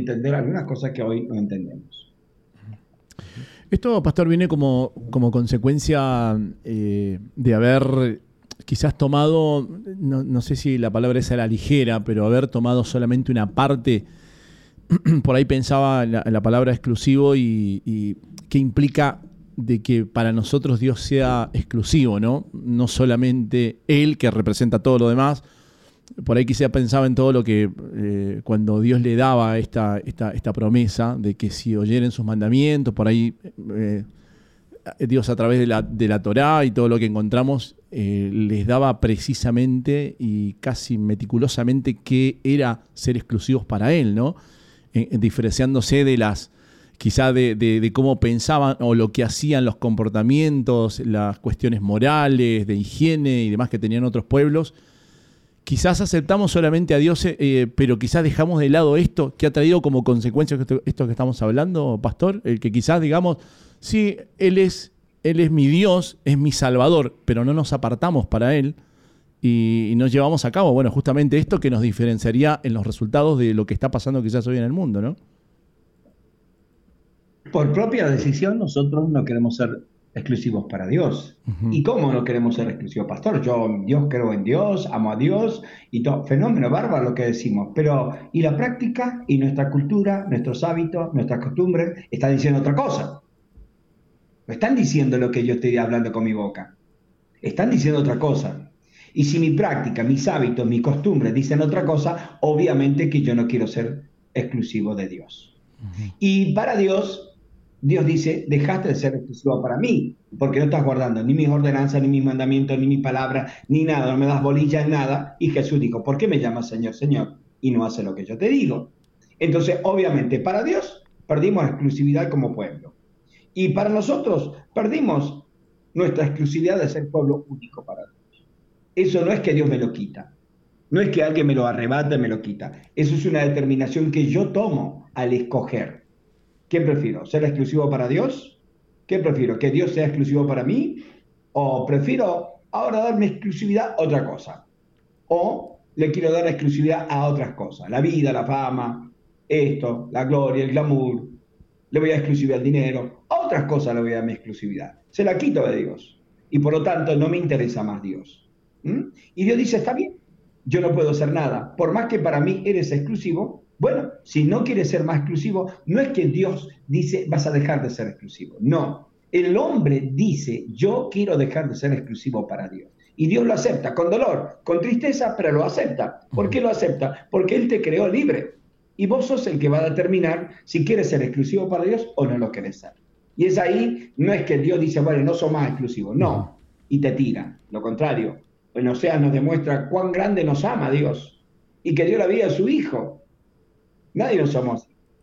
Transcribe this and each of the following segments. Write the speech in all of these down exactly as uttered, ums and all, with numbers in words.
entender algunas cosas que hoy no entendemos. Esto, pastor, viene como, como consecuencia eh, de haber quizás tomado, no, no sé si la palabra es a la ligera, pero haber tomado solamente una parte. Por ahí pensaba en la, en la palabra exclusivo y, y qué implica de que para nosotros Dios sea exclusivo, ¿no? No solamente Él, que representa todo lo demás. Por ahí quizá pensaba en todo lo que eh, cuando Dios le daba esta, esta, esta promesa de que si oyeren sus mandamientos, por ahí eh, Dios a través de la, de la Torá y todo lo que encontramos eh, les daba precisamente y casi meticulosamente qué era ser exclusivos para Él, ¿no? Eh, diferenciándose de las, quizá de, de, de cómo pensaban o lo que hacían, los comportamientos, las cuestiones morales, de higiene y demás que tenían otros pueblos. Quizás aceptamos solamente a Dios, eh, pero quizás dejamos de lado esto que ha traído como consecuencia esto, esto que estamos hablando, pastor, el que quizás digamos, sí, Él es, Él es mi Dios, es mi Salvador, pero no nos apartamos para Él y, y no llevamos a cabo, bueno, justamente esto que nos diferenciaría en los resultados de lo que está pasando quizás hoy en el mundo, ¿no? Por propia decisión, nosotros no queremos ser exclusivos para Dios. Uh-huh. ¿Y cómo no queremos ser exclusivos, pastor? Yo, Dios, creo en Dios, amo a Dios y todo. Fenómeno bárbaro lo que decimos. Pero, ¿y la práctica y nuestra cultura, nuestros hábitos, nuestras costumbres están diciendo otra cosa? No están diciendo lo que yo estoy hablando con mi boca. Están diciendo otra cosa. Y si mi práctica, mis hábitos, mis costumbres dicen otra cosa, obviamente que yo no quiero ser exclusivo de Dios. Uh-huh. Y para Dios... Dios dice, dejaste de ser exclusivo para mí, porque no estás guardando ni mis ordenanzas, ni mis mandamientos, ni mis palabras, ni nada, no me das bolilla en nada. Y Jesús dijo, ¿por qué me llamas Señor, Señor? Y no hace lo que yo te digo. Entonces, obviamente, para Dios perdimos exclusividad como pueblo. Y para nosotros perdimos nuestra exclusividad de ser pueblo único para Dios. Eso no es que Dios me lo quita. No es que alguien me lo arrebata y me lo quita. Eso es una determinación que yo tomo al escoger. ¿Qué prefiero? ¿Ser exclusivo para Dios? ¿Qué prefiero? ¿Que Dios sea exclusivo para mí? ¿O prefiero ahora darme exclusividad a otra cosa? ¿O le quiero dar exclusividad a otras cosas? La vida, la fama, esto, la gloria, el glamour. Le voy a dar exclusividad al dinero. A otras cosas le voy a dar mi exclusividad. Se la quito de Dios. Y por lo tanto no me interesa más Dios. ¿Mm? Y Dios dice, está bien, yo no puedo hacer nada. Por más que para mí eres exclusivo, bueno, si no quieres ser más exclusivo, no es que Dios dice, vas a dejar de ser exclusivo. No, el hombre dice, yo quiero dejar de ser exclusivo para Dios. Y Dios lo acepta, con dolor, con tristeza, pero lo acepta. ¿Por qué lo acepta? Porque Él te creó libre. Y vos sos el que va a determinar si quieres ser exclusivo para Dios o no lo querés ser. Y es ahí, no es que Dios dice, bueno, no sos más exclusivo. No, y te tira. Lo contrario, en Oseas nos demuestra cuán grande nos ama Dios y que dio la vida a su Hijo. Nadie lo somos.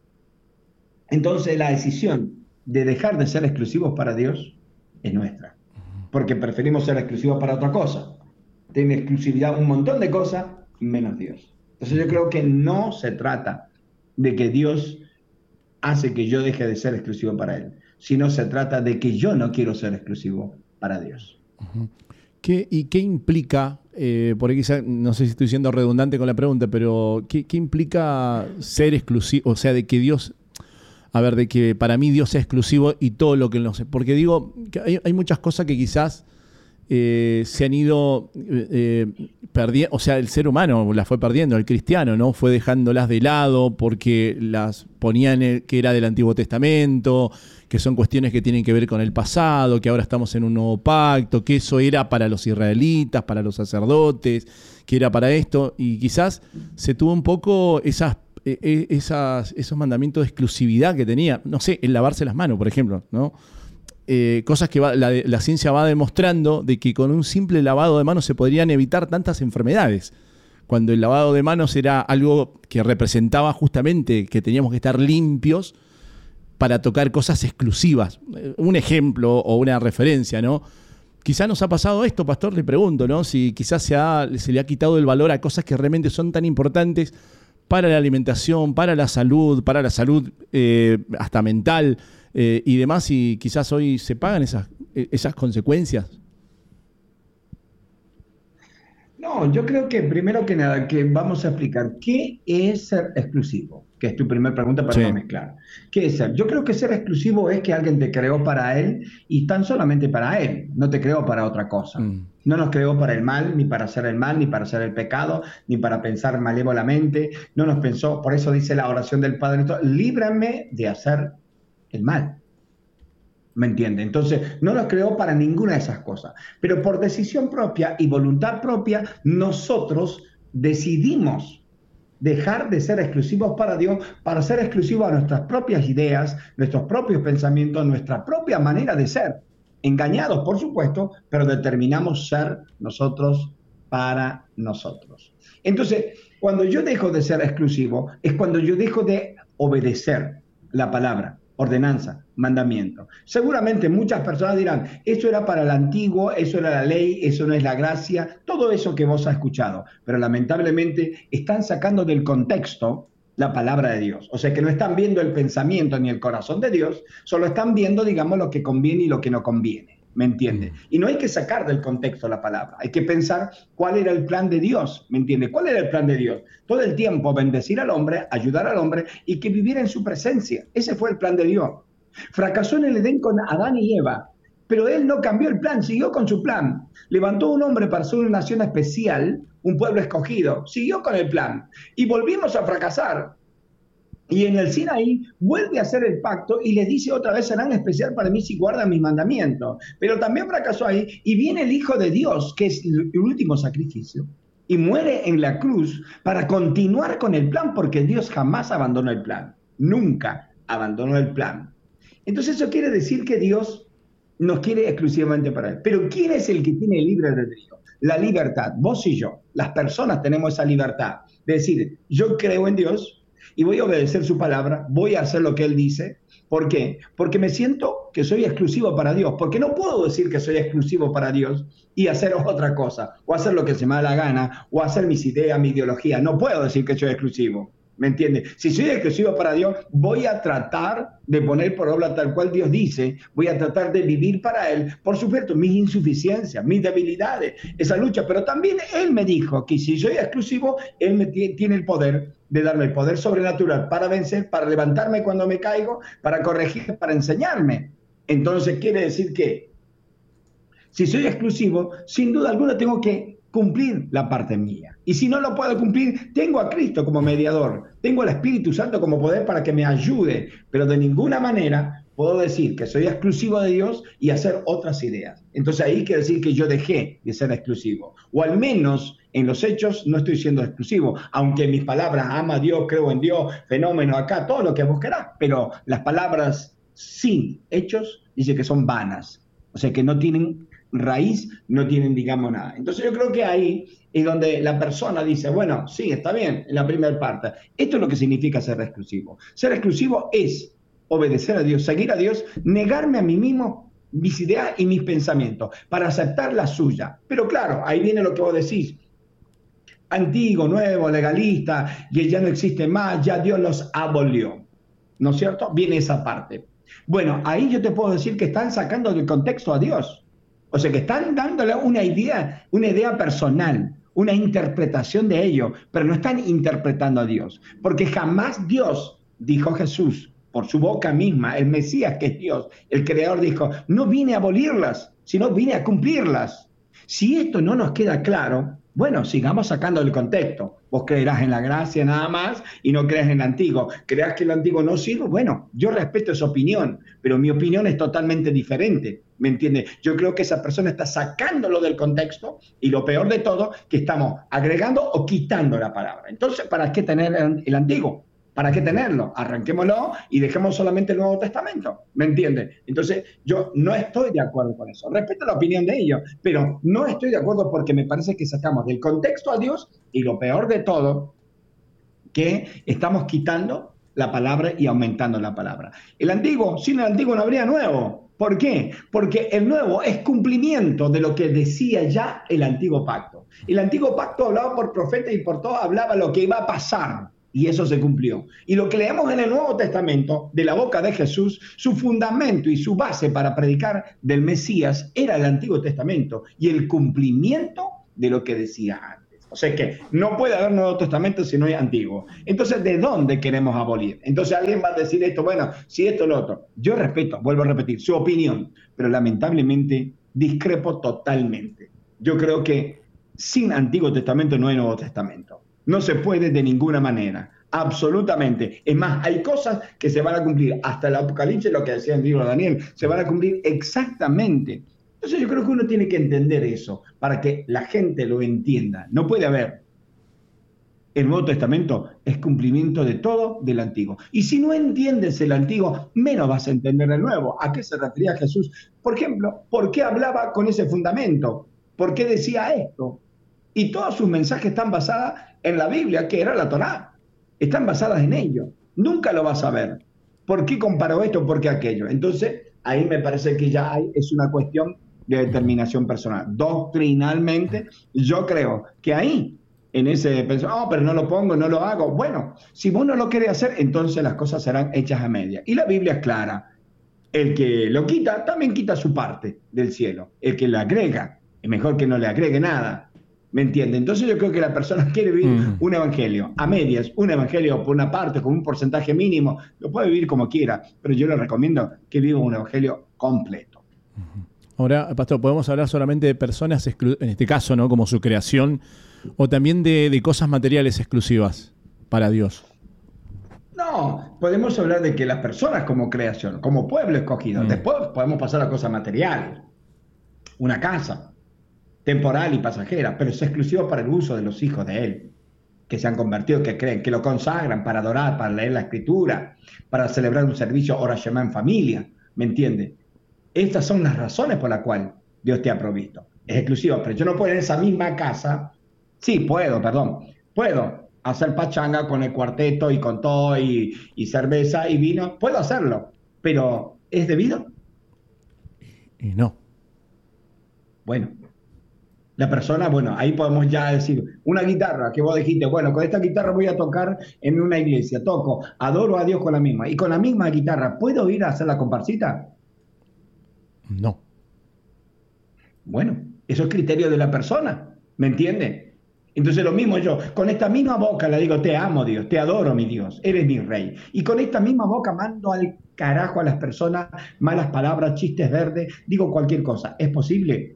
Entonces la decisión de dejar de ser exclusivos para Dios es nuestra. Porque preferimos ser exclusivos para otra cosa. Tiene exclusividad un montón de cosas, menos Dios. Entonces yo creo que no se trata de que Dios hace que yo deje de ser exclusivo para Él, sino se trata de que yo no quiero ser exclusivo para Dios. ¿Qué, ¿Y qué implica, eh, por ahí quizá, no sé si estoy siendo redundante con la pregunta, pero ¿qué, qué implica ser exclusivo? O sea, de que Dios, a ver, de que para mí Dios sea exclusivo y todo lo que Él nos... Porque digo, que hay, hay muchas cosas que quizás eh, se han ido eh, perdiendo, o sea, el ser humano las fue perdiendo, el cristiano, ¿no? Fue dejándolas de lado porque las ponían en el, que era del Antiguo Testamento, que son cuestiones que tienen que ver con el pasado, que ahora estamos en un nuevo pacto, que eso era para los israelitas, para los sacerdotes, que era para esto, y quizás se tuvo un poco esas, eh, esas, esos mandamientos de exclusividad que tenía, no sé, el lavarse las manos, por ejemplo, ¿no? Eh, cosas que va, la, la ciencia va demostrando de que con un simple lavado de manos se podrían evitar tantas enfermedades, cuando el lavado de manos era algo que representaba justamente que teníamos que estar limpios para tocar cosas exclusivas. Un ejemplo o una referencia, ¿no? Quizás nos ha pasado esto, pastor, le pregunto, ¿no? Si quizás se, ha, se le ha quitado el valor a cosas que realmente son tan importantes para la alimentación, para la salud, para la salud eh, hasta mental eh, y demás, y quizás hoy se pagan esas, esas consecuencias. No, yo creo que primero que nada, que vamos a explicar qué es ser exclusivo, que es tu primera pregunta para no Sí. mezclar. ¿Qué es ser? Yo creo que ser exclusivo es que alguien te creó para él y tan solamente para él, no te creó para otra cosa. Mm. No nos creó para el mal, ni para hacer el mal, ni para hacer el pecado, ni para pensar malévolamente. No nos pensó, por eso dice la oración del Padre, líbrame de hacer el mal. ¿Me entiende? Entonces, no nos creó para ninguna de esas cosas. Pero por decisión propia y voluntad propia, nosotros decidimos dejar de ser exclusivos para Dios para ser exclusivos a nuestras propias ideas, nuestros propios pensamientos, nuestra propia manera de ser. Engañados, por supuesto, pero determinamos ser nosotros para nosotros. Entonces, cuando yo dejo de ser exclusivo, es cuando yo dejo de obedecer la palabra, ordenanza, mandamiento. Seguramente muchas personas dirán, eso era para el antiguo, eso era la ley, eso no es la gracia, todo eso que vos has escuchado, pero lamentablemente están sacando del contexto la palabra de Dios. O sea que no están viendo el pensamiento ni el corazón de Dios, solo están viendo, digamos, lo que conviene y lo que no conviene. ¿Me entiende? Y no hay que sacar del contexto la palabra, hay que pensar cuál era el plan de Dios, ¿me entiende? ¿Cuál era el plan de Dios? Todo el tiempo bendecir al hombre, ayudar al hombre y que viviera en su presencia. Ese fue el plan de Dios. Fracasó en el Edén con Adán y Eva, pero él no cambió el plan, siguió con su plan. Levantó un hombre para ser una nación especial, un pueblo escogido, siguió con el plan y volvimos a fracasar. Y en el Sinaí vuelve a hacer el pacto y les dice otra vez, serán especial para mí si guardan mis mandamientos. Pero también fracasó ahí y viene el Hijo de Dios, que es el último sacrificio, y muere en la cruz para continuar con el plan, porque Dios jamás abandonó el plan, nunca abandonó el plan. Entonces eso quiere decir que Dios nos quiere exclusivamente para Él. Pero ¿quién es el que tiene libre albedrío? La libertad, vos y yo, las personas tenemos esa libertad de decir, yo creo en Dios, y voy a obedecer su palabra, voy a hacer lo que Él dice. ¿Por qué? Porque me siento que soy exclusivo para Dios, porque no puedo decir que soy exclusivo para Dios y hacer otra cosa, o hacer lo que se me da la gana, o hacer mis ideas, mi ideología. No puedo decir que soy exclusivo, ¿me entiende? Si soy exclusivo para Dios, voy a tratar de poner por obra tal cual Dios dice, voy a tratar de vivir para Él, por supuesto, mis insuficiencias, mis debilidades, esa lucha, pero también Él me dijo que si soy exclusivo, Él me tiene el poder de darme el poder sobrenatural para vencer, para levantarme cuando me caigo, para corregir, para enseñarme. Entonces quiere decir que si soy exclusivo, sin duda alguna tengo que cumplir la parte mía. Y si no lo puedo cumplir, tengo a Cristo como mediador, tengo al Espíritu Santo como poder para que me ayude, pero de ninguna manera puedo decir que soy exclusivo de Dios y hacer otras ideas. Entonces ahí quiere decir que yo dejé de ser exclusivo, o al menos en los hechos no estoy siendo exclusivo, aunque en mis palabras, ama a Dios, creo en Dios, fenómeno acá, todo lo que vos querás, pero las palabras sin hechos dice que son vanas, o sea que no tienen raíz, no tienen, digamos, nada. Entonces yo creo que ahí es donde la persona dice, bueno, sí, está bien, en la primera parte. Esto es lo que significa ser exclusivo. Ser exclusivo es obedecer a Dios, seguir a Dios, negarme a mí mismo, mis ideas y mis pensamientos, para aceptar la suya. Pero claro, ahí viene lo que vos decís. Antiguo, nuevo, legalista, y ya no existe más, ya Dios los abolió. ¿No es cierto? Viene esa parte. Bueno, ahí yo te puedo decir que están sacando del contexto a Dios. O sea, que están dándole una idea, una idea personal, una interpretación de ello, pero no están interpretando a Dios. Porque jamás Dios, dijo Jesús, por su boca misma, el Mesías que es Dios, el Creador dijo, no vine a abolirlas, sino vine a cumplirlas. Si esto no nos queda claro, bueno, sigamos sacando del contexto. Vos creerás en la gracia nada más y no creas en el antiguo. ¿Creas que el antiguo no sirve? Bueno, yo respeto esa opinión, pero mi opinión es totalmente diferente. ¿Me entiendes? Yo creo que esa persona está sacándolo del contexto y lo peor de todo, que estamos agregando o quitando la palabra. Entonces, ¿para qué tener el antiguo? ¿Para qué tenerlo? Arranquémoslo y dejemos solamente el Nuevo Testamento. ¿Me entiendes? Entonces, yo no estoy de acuerdo con eso. Respeto la opinión de ellos, pero no estoy de acuerdo porque me parece que sacamos del contexto a Dios y lo peor de todo, que estamos quitando la palabra y aumentando la palabra. El antiguo, sin el antiguo no habría nuevo. ¿Por qué? Porque el nuevo es cumplimiento de lo que decía ya el antiguo pacto. El antiguo pacto hablaba por profetas y por todo hablaba lo que iba a pasar. Y eso se cumplió. Y lo que leemos en el Nuevo Testamento, de la boca de Jesús, su fundamento y su base para predicar del Mesías era el Antiguo Testamento. Y el cumplimiento de lo que decía antes. O sea que no puede haber Nuevo Testamento si no hay Antiguo. Entonces, ¿de dónde queremos abolir? Entonces alguien va a decir esto, bueno, si esto o lo otro. Yo respeto, vuelvo a repetir, su opinión, pero lamentablemente discrepo totalmente. Yo creo que sin Antiguo Testamento no hay Nuevo Testamento. No se puede de ninguna manera. Absolutamente. Es más, hay cosas que se van a cumplir. Hasta el Apocalipsis, lo que decía el libro de Daniel, se van a cumplir exactamente. Entonces yo creo que uno tiene que entender eso para que la gente lo entienda. No puede haber. El Nuevo Testamento es cumplimiento de todo del Antiguo. Y si no entiendes el Antiguo, menos vas a entender el Nuevo. ¿A qué se refería Jesús? Por ejemplo, ¿por qué hablaba con ese fundamento? ¿Por qué decía esto? Y todos sus mensajes están basados en la Biblia, que era la Torá. Están basadas en ello. Nunca lo vas a ver. ¿Por qué comparó esto? ¿Por qué aquello? Entonces, ahí me parece que ya hay, es una cuestión de determinación personal. Doctrinalmente, yo creo que ahí, en ese pensar, oh, pero no lo pongo, no lo hago. Bueno, si vos no lo querés hacer, entonces las cosas serán hechas a media. Y la Biblia es clara. El que lo quita, también quita su parte del cielo. El que lo agrega, es mejor que no le agregue nada. ¿Me entiende? Entonces yo creo que la persona quiere vivir mm. un evangelio a medias, un evangelio por una parte, con un porcentaje mínimo, lo puede vivir como quiera, pero yo le recomiendo que viva un evangelio completo. Ahora, pastor, ¿podemos hablar solamente de personas, en este caso, ¿no?, como su creación, o también de, de cosas materiales exclusivas para Dios? No, podemos hablar de que las personas como creación, como pueblo escogido, mm. después podemos pasar a cosas materiales, una casa, temporal y pasajera, pero es exclusivo para el uso de los hijos de Él, que se han convertido, que creen, que lo consagran para adorar, para leer la Escritura, para celebrar un servicio Hora Shema en familia, ¿me entiende? Estas son las razones por las cuales Dios te ha provisto. Es exclusivo, pero yo no puedo en esa misma casa, sí, puedo, perdón, puedo hacer pachanga con el cuarteto y con todo y, y cerveza y vino, puedo hacerlo, pero ¿es debido? Y no. Bueno. La persona, bueno, ahí podemos ya decir, una guitarra que vos dijiste, bueno, con esta guitarra voy a tocar en una iglesia, toco, adoro a Dios con la misma, y con la misma guitarra, ¿puedo ir a hacer la comparsita? No. Bueno, eso es criterio de la persona, ¿me entiende? Entonces lo mismo yo, con esta misma boca le digo, te amo Dios, te adoro mi Dios, eres mi rey, y con esta misma boca mando al carajo a las personas, malas palabras, chistes verdes, digo cualquier cosa, ¿es posible?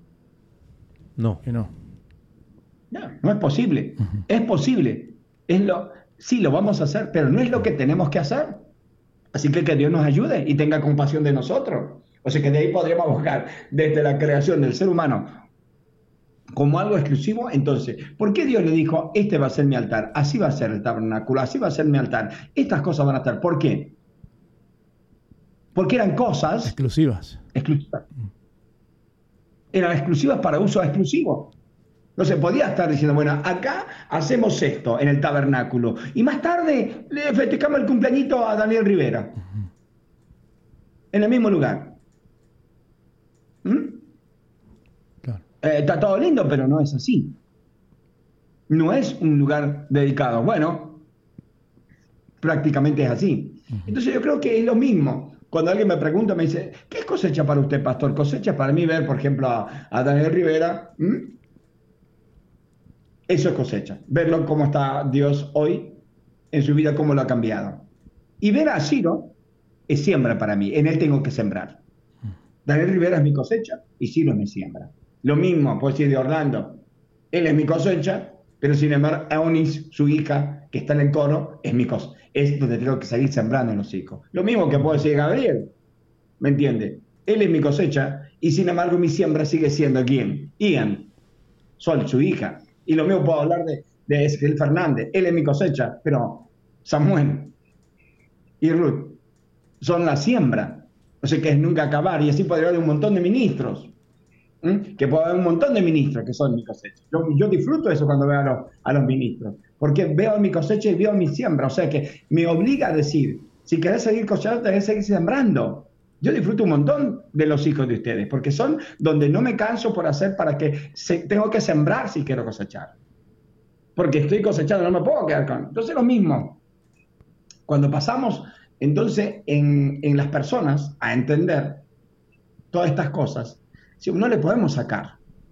No, que no. No, no es posible. Uh-huh. Es posible. Es lo, sí, lo vamos a hacer, pero no es lo que tenemos que hacer. Así que que Dios nos ayude y tenga compasión de nosotros. O sea que de ahí podríamos buscar desde la creación del ser humano como algo exclusivo. Entonces, ¿por qué Dios le dijo, este va a ser mi altar? Así va a ser el tabernáculo, así va a ser mi altar. Estas cosas van a estar. ¿Por qué? Porque eran cosas exclusivas. Exclusivas. Eran exclusivas para uso exclusivo. No se podía estar diciendo, bueno, acá hacemos esto en el tabernáculo y más tarde le festejamos el cumpleañito a Daniel Rivera. Uh-huh. En el mismo lugar. ¿Mm? Claro. Eh, está todo lindo, pero no es así. No es un lugar dedicado. Bueno, prácticamente es así. Uh-huh. Entonces yo creo que es lo mismo. Cuando alguien me pregunta, me dice, ¿qué es cosecha para usted, pastor? Cosecha para mí ver, por ejemplo, a, a Daniel Rivera. ¿Mm? Eso es cosecha. Verlo cómo está Dios hoy, en su vida, cómo lo ha cambiado. Y ver a Ciro es siembra para mí. En él tengo que sembrar. Daniel Rivera es mi cosecha y Ciro es mi siembra. Lo mismo, puedo decir de Orlando. Él es mi cosecha, pero sin embargo, Eunice, su hija, que está en el coro, es mi cosecha. Es donde tengo que seguir sembrando en los hijos. Lo mismo que puedo decir de Gabriel, ¿me entiende? Él es mi cosecha y sin embargo mi siembra sigue siendo ¿quién? Ian, Sol, su hija. Y lo mismo puedo hablar de, de Ezequiel Fernández, él es mi cosecha, pero Samuel y Ruth son la siembra. O sea que es nunca acabar y así podría haber un montón de ministros. ¿Mm? Que puede haber un montón de ministros que son mi cosecha. Yo, yo disfruto eso cuando veo a los, a los ministros, porque veo mi cosecha y veo mi siembra, o sea que me obliga a decir, si querés seguir cosechando, tenés que seguir sembrando. Yo disfruto un montón de los hijos de ustedes, porque son donde no me canso por hacer para que se, tengo que sembrar si quiero cosechar. Porque estoy cosechando, no me puedo quedar con... Entonces lo mismo, cuando pasamos entonces en, en las personas a entender todas estas cosas, si no le podemos sacar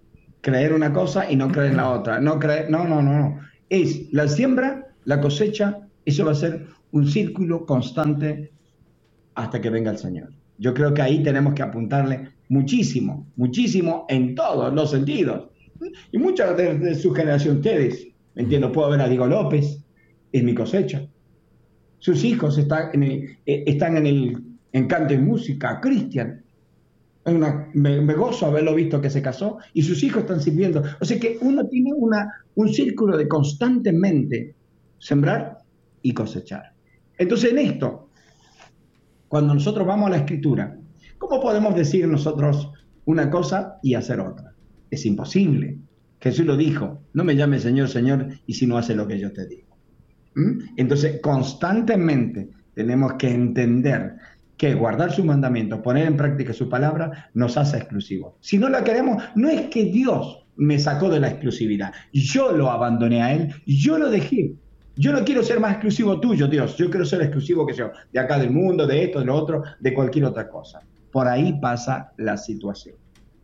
creer una cosa y no creer en la otra. No, creer, no, no, no, no. Es la siembra, la cosecha, eso va a ser un círculo constante hasta que venga el Señor. Yo creo que ahí tenemos que apuntarle muchísimo, muchísimo en todos los sentidos. Y muchas de, de su generación, ustedes, ¿me entiendo? Puedo ver a Diego López, es mi cosecha. Sus hijos están en el, están en el en canto y música, Cristian. Una, me, me gozo haberlo visto que se casó y sus hijos están sirviendo. O sea que uno tiene una, un círculo de constantemente sembrar y cosechar. Entonces en esto, cuando nosotros vamos a la Escritura, ¿cómo podemos decir nosotros una cosa y hacer otra? Es imposible. Jesús lo dijo, no me llames Señor, Señor, y si no haces lo que yo te digo. ¿Mm? Entonces, constantemente tenemos que entender que guardar sus mandamientos, poner en práctica su palabra, nos hace exclusivos. Si no la queremos, no es que Dios me sacó de la exclusividad. Yo lo abandoné a Él, yo lo dejé. Yo no quiero ser más exclusivo tuyo, Dios. Yo quiero ser exclusivo que yo, de acá del mundo, de esto, de lo otro, de cualquier otra cosa. Por ahí pasa la situación.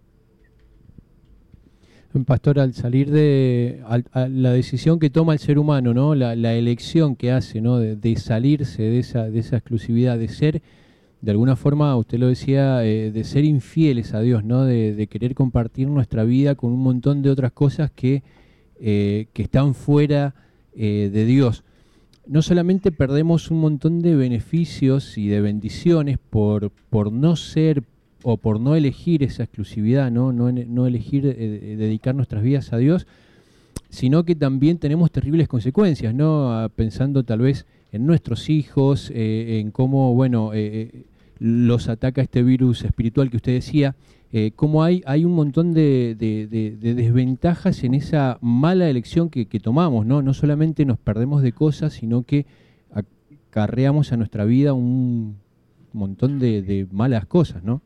Pastor, al salir de a, a la decisión que toma el ser humano, ¿no? La, la elección que hace, ¿no? De, de salirse de esa, de esa exclusividad, de ser, de alguna forma, usted lo decía, eh, de ser infieles a Dios, ¿no? De, de querer compartir nuestra vida con un montón de otras cosas que, eh, que están fuera eh, de Dios. No solamente perdemos un montón de beneficios y de bendiciones por, por no ser o por no elegir esa exclusividad, no, no, no elegir eh, dedicar nuestras vidas a Dios, sino que también tenemos terribles consecuencias, ¿no? Pensando tal vez en nuestros hijos, eh, en cómo, bueno, eh, los ataca este virus espiritual que usted decía, eh, cómo hay, hay un montón de, de, de, de desventajas en esa mala elección que, que tomamos, ¿no? No solamente nos perdemos de cosas, sino que acarreamos a nuestra vida un montón de, de malas cosas, ¿no?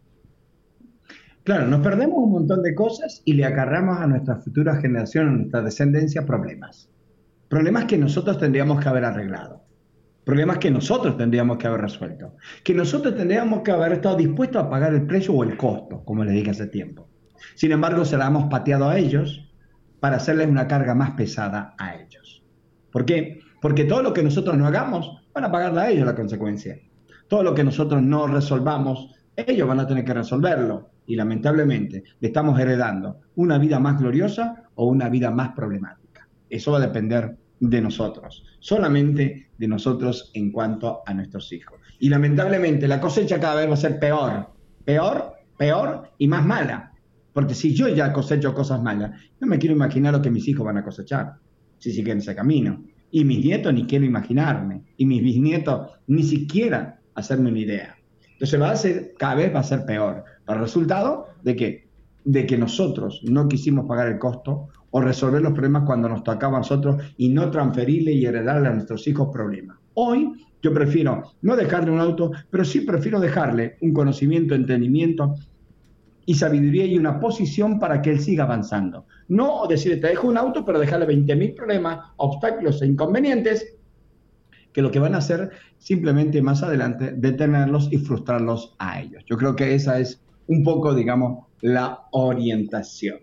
Claro, nos perdemos un montón de cosas y le acarramos a nuestra futura generación, a nuestra descendencia, problemas. Problemas que nosotros tendríamos que haber arreglado. Problemas que nosotros tendríamos que haber resuelto. Que nosotros tendríamos que haber estado dispuestos a pagar el precio o el costo, como les dije hace tiempo. Sin embargo, se la hemos pateado a ellos para hacerles una carga más pesada a ellos. ¿Por qué? Porque todo lo que nosotros no hagamos, van a pagarla a ellos la consecuencia. Todo lo que nosotros no resolvamos, ellos van a tener que resolverlo. Y lamentablemente le estamos heredando una vida más gloriosa o una vida más problemática. Eso va a depender de nosotros, solamente de nosotros en cuanto a nuestros hijos. Y lamentablemente la cosecha cada vez va a ser peor, peor, peor y más mala. Porque si yo ya cosecho cosas malas, no me quiero imaginar lo que mis hijos van a cosechar, si siguen ese camino. Y mis nietos ni quiero imaginarme, y mis bisnietos ni siquiera hacerme una idea. Entonces va a ser, cada vez va a ser peor. ¿El resultado de qué? De que nosotros no quisimos pagar el costo o resolver los problemas cuando nos tocaba a nosotros y no transferirle y heredarle a nuestros hijos problemas. Hoy yo prefiero no dejarle un auto, pero sí prefiero dejarle un conocimiento, entendimiento y sabiduría y una posición para que él siga avanzando. No decirle, te dejo un auto, pero dejarle veinte mil problemas, obstáculos e inconvenientes que lo que van a hacer simplemente más adelante detenerlos y frustrarlos a ellos. Yo creo que esa es un poco, digamos, la orientación.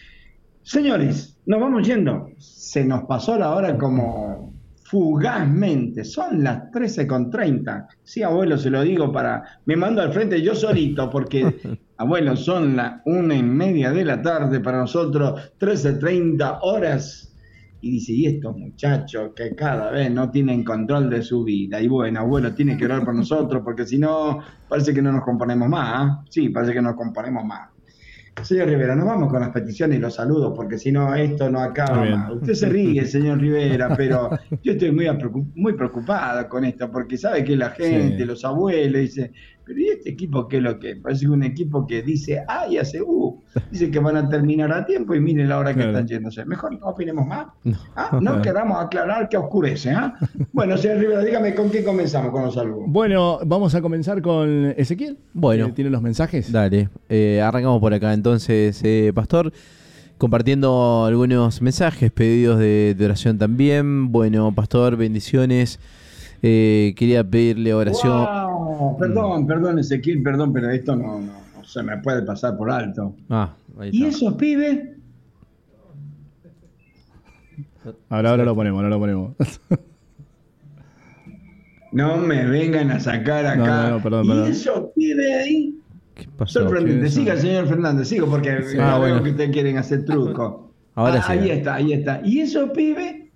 Señores, nos vamos yendo. Se nos pasó la hora como fugazmente. Son las trece con treinta. Sí, abuelo, se lo digo para... Me mando al frente yo solito porque, abuelo, son las una y media de la tarde para nosotros, trece treinta horas. Y dice, y estos muchachos que cada vez no tienen control de su vida. Y bueno, abuelo, tiene que orar por nosotros, porque si no, parece que no nos componemos más. ¿eh? Sí, parece que nos componemos más. Señor Rivera, nos vamos con las peticiones y los saludos, porque si no, esto no acaba más. Usted se ríe, señor Rivera, pero yo estoy muy, muy preocupada con esto, porque sabe que la gente, sí. Los abuelos, dice, pero ¿y este equipo qué es lo que? Parece un equipo que dice A y hace U. Dice que van a terminar a tiempo y miren la hora que claro. Están yéndose. Mejor no opinemos más. No, ¿Ah? no queramos aclarar que oscurece. ¿eh? Bueno, señor Rivera, dígame con qué comenzamos con los saludos. Bueno, vamos a comenzar con Ezequiel. Bueno. ¿Tiene los mensajes? Dale. Eh, arrancamos por acá entonces, eh, Pastor. Compartiendo algunos mensajes, pedidos de, de oración también. Bueno, Pastor, bendiciones. Eh, quería pedirle oración. Wow, perdón, perdón, Ezequiel, perdón, pero esto no, no, no se me puede pasar por alto. Ah, ahí está. ¿Y esos pibes? Ahora, ahora lo ponemos, ahora lo ponemos. No me vengan a sacar acá. No, no, no, perdón, perdón. ¿Y eso pide ahí? ¿Qué pasó? Sorprendente. ¿Qué es eso? Siga, señor Fernández, sigo, porque Sí. ya Ah, veo bueno. que ustedes quieren hacer truco. Ahora Ah, sí. ahí está, ahí está. ¿Y eso, pibe?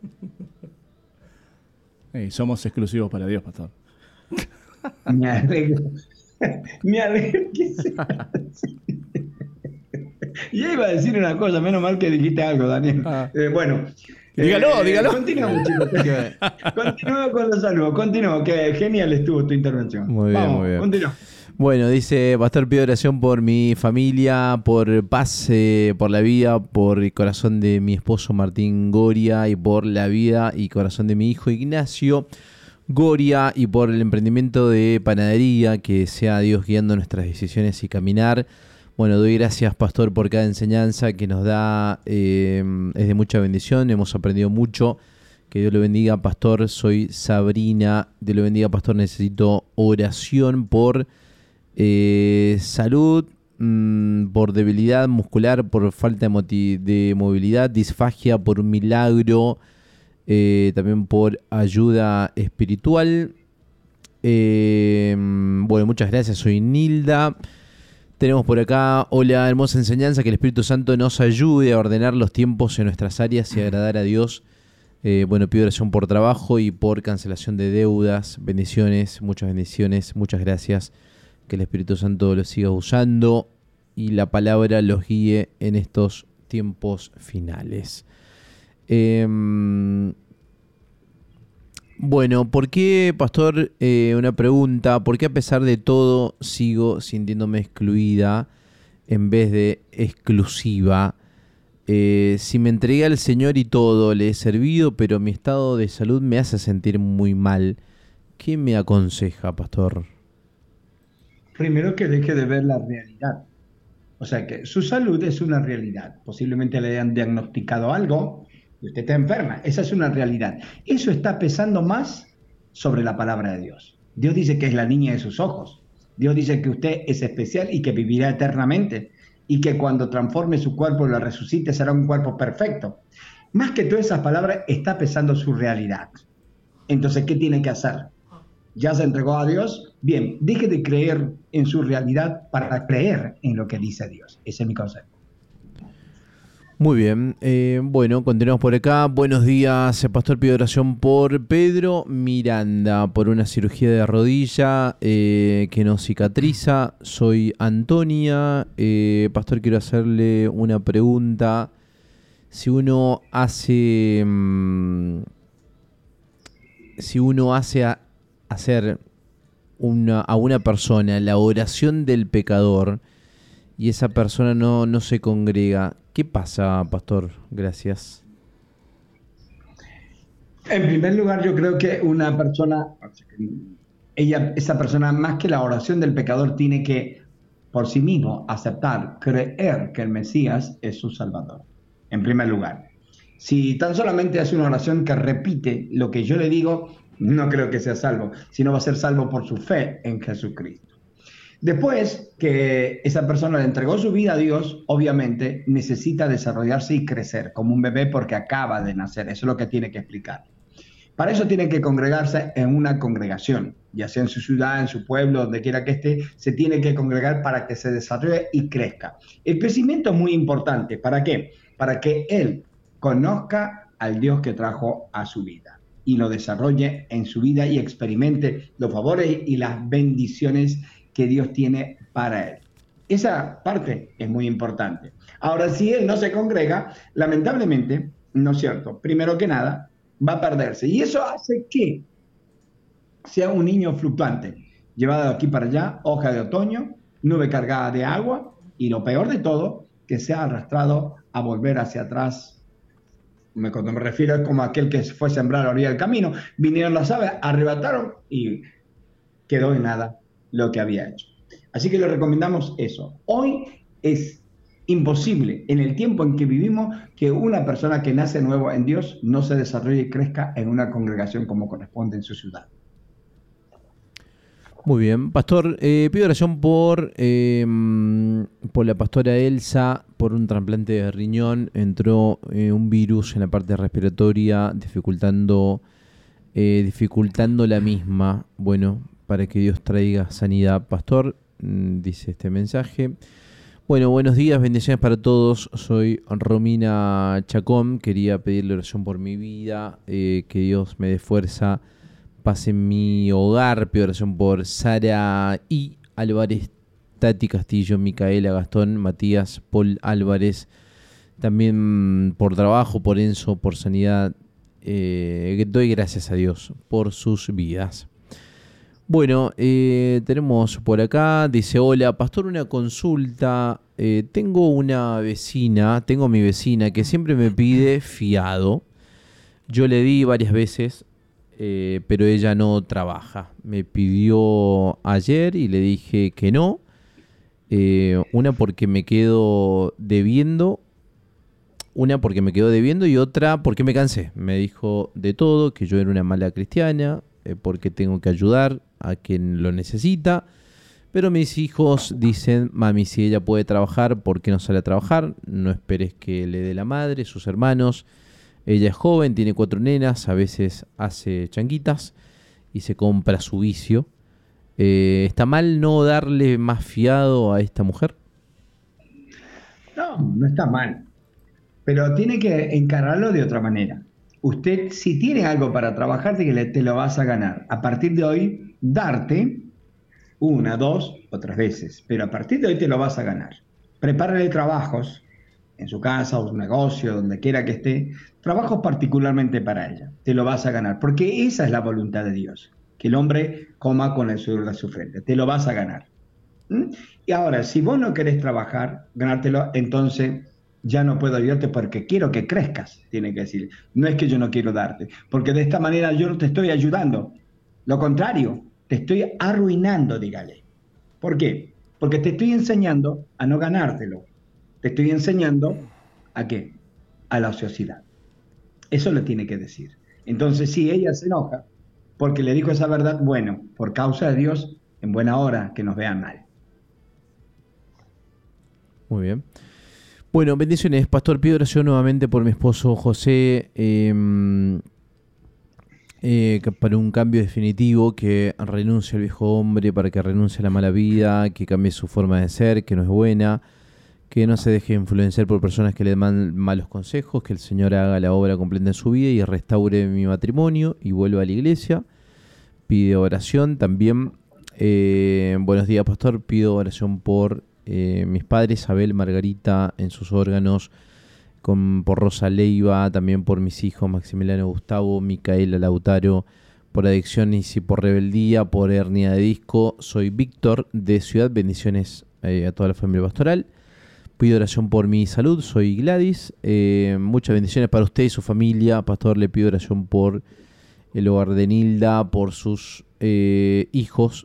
Ey, somos exclusivos para Dios, pastor. Me alegro. Me alegro que sea así. Y iba a decir una cosa, menos mal que dijiste algo, Daniel. Ah. Eh, bueno. Dígalo, dígalo. Continuamos, chicos. Continúo con los saludos. Continúo, que genial estuvo tu intervención. Muy bien, Vamos, muy bien. continúa. Bueno, dice, pastor, pido oración por mi familia, por paz, eh, por la vida, por el corazón de mi esposo Martín Goria y por la vida y corazón de mi hijo Ignacio Goria y por el emprendimiento de panadería, que sea Dios guiando nuestras decisiones y caminar. Bueno, doy gracias, pastor, por cada enseñanza que nos da, eh, es de mucha bendición, hemos aprendido mucho. Que Dios lo bendiga, pastor. Soy Sabrina. Dios lo bendiga, pastor. Necesito oración por eh, salud, mmm, por debilidad muscular, por falta de, moti- de movilidad, disfagia, por un milagro, eh, también por ayuda espiritual. Eh, bueno, muchas gracias. Soy Nilda. Tenemos por acá, hola, hermosa enseñanza, que el Espíritu Santo nos ayude a ordenar los tiempos en nuestras áreas y agradar a Dios. Eh, bueno, pido oración por trabajo y por cancelación de deudas. Bendiciones, muchas bendiciones, muchas gracias. Que el Espíritu Santo los siga usando y la palabra los guíe en estos tiempos finales. Eh, bueno, ¿por qué, pastor, eh, una pregunta, ¿por qué a pesar de todo sigo sintiéndome excluida en vez de exclusiva? Eh, si me entregué al Señor y todo, le he servido, pero mi estado de salud me hace sentir muy mal. ¿Qué me aconseja, pastor? Primero que deje de ver la realidad. O sea que su salud es una realidad. Posiblemente le hayan diagnosticado algo y usted está enferma. Esa es una realidad. Eso está pesando más sobre la palabra de Dios. Dios dice que es la niña de sus ojos. Dios dice que usted es especial y que vivirá eternamente. Y que cuando transforme su cuerpo y lo resucite será un cuerpo perfecto. Más que todas esas palabras, está pesando su realidad. Entonces, ¿qué tiene que hacer? ¿Ya se entregó a Dios? Bien, deje de creer en su realidad para creer en lo que dice Dios. Ese es mi consejo. Muy bien, eh, bueno, continuamos por acá. Buenos días, eh, pastor, pido oración por Pedro Miranda, por una cirugía de rodilla eh, que no cicatriza. Soy Antonia, eh, pastor, quiero hacerle una pregunta. Si uno hace, mmm, si uno hace a, hacer una, a una persona la oración del pecador y esa persona no, no se congrega, ¿qué pasa, pastor? Gracias. En primer lugar, yo creo que una persona, ella, esa persona, más que la oración del pecador, tiene que por sí mismo aceptar, creer que el Mesías es su Salvador. En primer lugar, si tan solamente hace una oración que repite lo que yo le digo, no creo que sea salvo, sino va a ser salvo por su fe en Jesucristo. Después que esa persona le entregó su vida a Dios, obviamente necesita desarrollarse y crecer como un bebé porque acaba de nacer. Eso es lo que tiene que explicar. Para eso tiene que congregarse en una congregación, ya sea en su ciudad, en su pueblo, donde quiera que esté, se tiene que congregar para que se desarrolle y crezca. El crecimiento es muy importante. ¿Para qué? Para que él conozca al Dios que trajo a su vida y lo desarrolle en su vida y experimente los favores y las bendiciones que Dios tiene para él. Esa parte es muy importante. Ahora, si él no se congrega, lamentablemente, no es cierto, primero que nada, va a perderse. Y eso hace que sea un niño fluctuante, llevado de aquí para allá, hoja de otoño, nube cargada de agua, y lo peor de todo, que sea arrastrado a volver hacia atrás. Me, cuando me refiero es como aquel que fue a sembrar a la orilla del camino, vinieron las aves, arrebataron y quedó en nada lo que había hecho. Así que le recomendamos eso. Hoy es imposible, en el tiempo en que vivimos, que una persona que nace nuevo en Dios no se desarrolle y crezca en una congregación como corresponde en su ciudad. Muy bien, pastor, eh, pido oración por eh, por la pastora Elsa, por un trasplante de riñón, entró eh, un virus en la parte respiratoria, dificultando, eh, dificultando la misma. Bueno, para que Dios traiga sanidad, pastor, mm, dice este mensaje. Bueno, buenos días, bendiciones para todos. Soy Romina Chacón. Quería pedirle oración por mi vida, eh, que Dios me dé fuerza, paz en mi hogar. Pido oración por Sara y Álvarez, Tati Castillo, Micaela, Gastón, Matías, Paul Álvarez. También por trabajo, por Enzo, por sanidad. Eh, doy gracias a Dios por sus vidas. Bueno, eh, tenemos por acá, dice, hola, pastor, una consulta. Eh, tengo una vecina, tengo mi vecina que siempre me pide fiado. Yo le di varias veces, eh, pero ella no trabaja. Me pidió ayer y le dije que no. Eh, una porque me quedo debiendo, una porque me quedo debiendo y otra porque me cansé. Me dijo de todo, que yo era una mala cristiana, eh, porque tengo que ayudar a quien lo necesita, pero mis hijos dicen, mami, si ella puede trabajar, ¿por qué no sale a trabajar? No esperes que le dé la madre, sus hermanos. Ella es joven, tiene cuatro nenas, a veces hace changuitas y se compra su vicio. Eh, ¿Está mal no darle más fiado a esta mujer? No, no está mal, pero tiene que encararlo de otra manera. Usted, si tiene algo para trabajar, te lo vas a ganar. A partir de hoy, darte una, dos o tres veces, pero a partir de hoy te lo vas a ganar. Prepárale trabajos en su casa o su negocio, donde quiera que esté, trabajos particularmente para ella. Te lo vas a ganar, porque esa es la voluntad de Dios, que el hombre coma con el sudor de su frente. Te lo vas a ganar. ¿Mm? Y ahora, si vos no querés trabajar, ganártelo, entonces ya no puedo ayudarte porque quiero que crezcas, tiene que decir. No es que yo no quiero darte, porque de esta manera yo no te estoy ayudando. Lo contrario, te estoy arruinando, dígale. ¿Por qué? Porque te estoy enseñando a no ganártelo. Te estoy enseñando ¿a qué? A la ociosidad. Eso le tiene que decir. Entonces, si ella se enoja porque le dijo esa verdad, bueno, por causa de Dios, en buena hora que nos vean mal. Muy bien. Bueno, bendiciones, pastor. Pido oración nuevamente por mi esposo José, eh, eh, para un cambio definitivo, que renuncie al viejo hombre, para que renuncie a la mala vida, que cambie su forma de ser, que no es buena, que no se deje influenciar por personas que le dan malos consejos, que el Señor haga la obra completa en su vida y restaure mi matrimonio y vuelva a la iglesia. Pide oración también. Eh, buenos días, pastor. Pido oración por Eh, mis padres, Abel, Margarita, en sus órganos, con, por Rosa Leiva, también por mis hijos, Maximiliano, Gustavo, Micaela, Lautaro, por adicciones y por rebeldía, por hernia de disco. Soy Víctor, de Ciudad. Bendiciones eh, a toda la familia pastoral. Pido oración por mi salud. Soy Gladys. Eh, muchas bendiciones para usted y su familia. Pastor, le pido oración por el hogar de Nilda, por sus eh, hijos.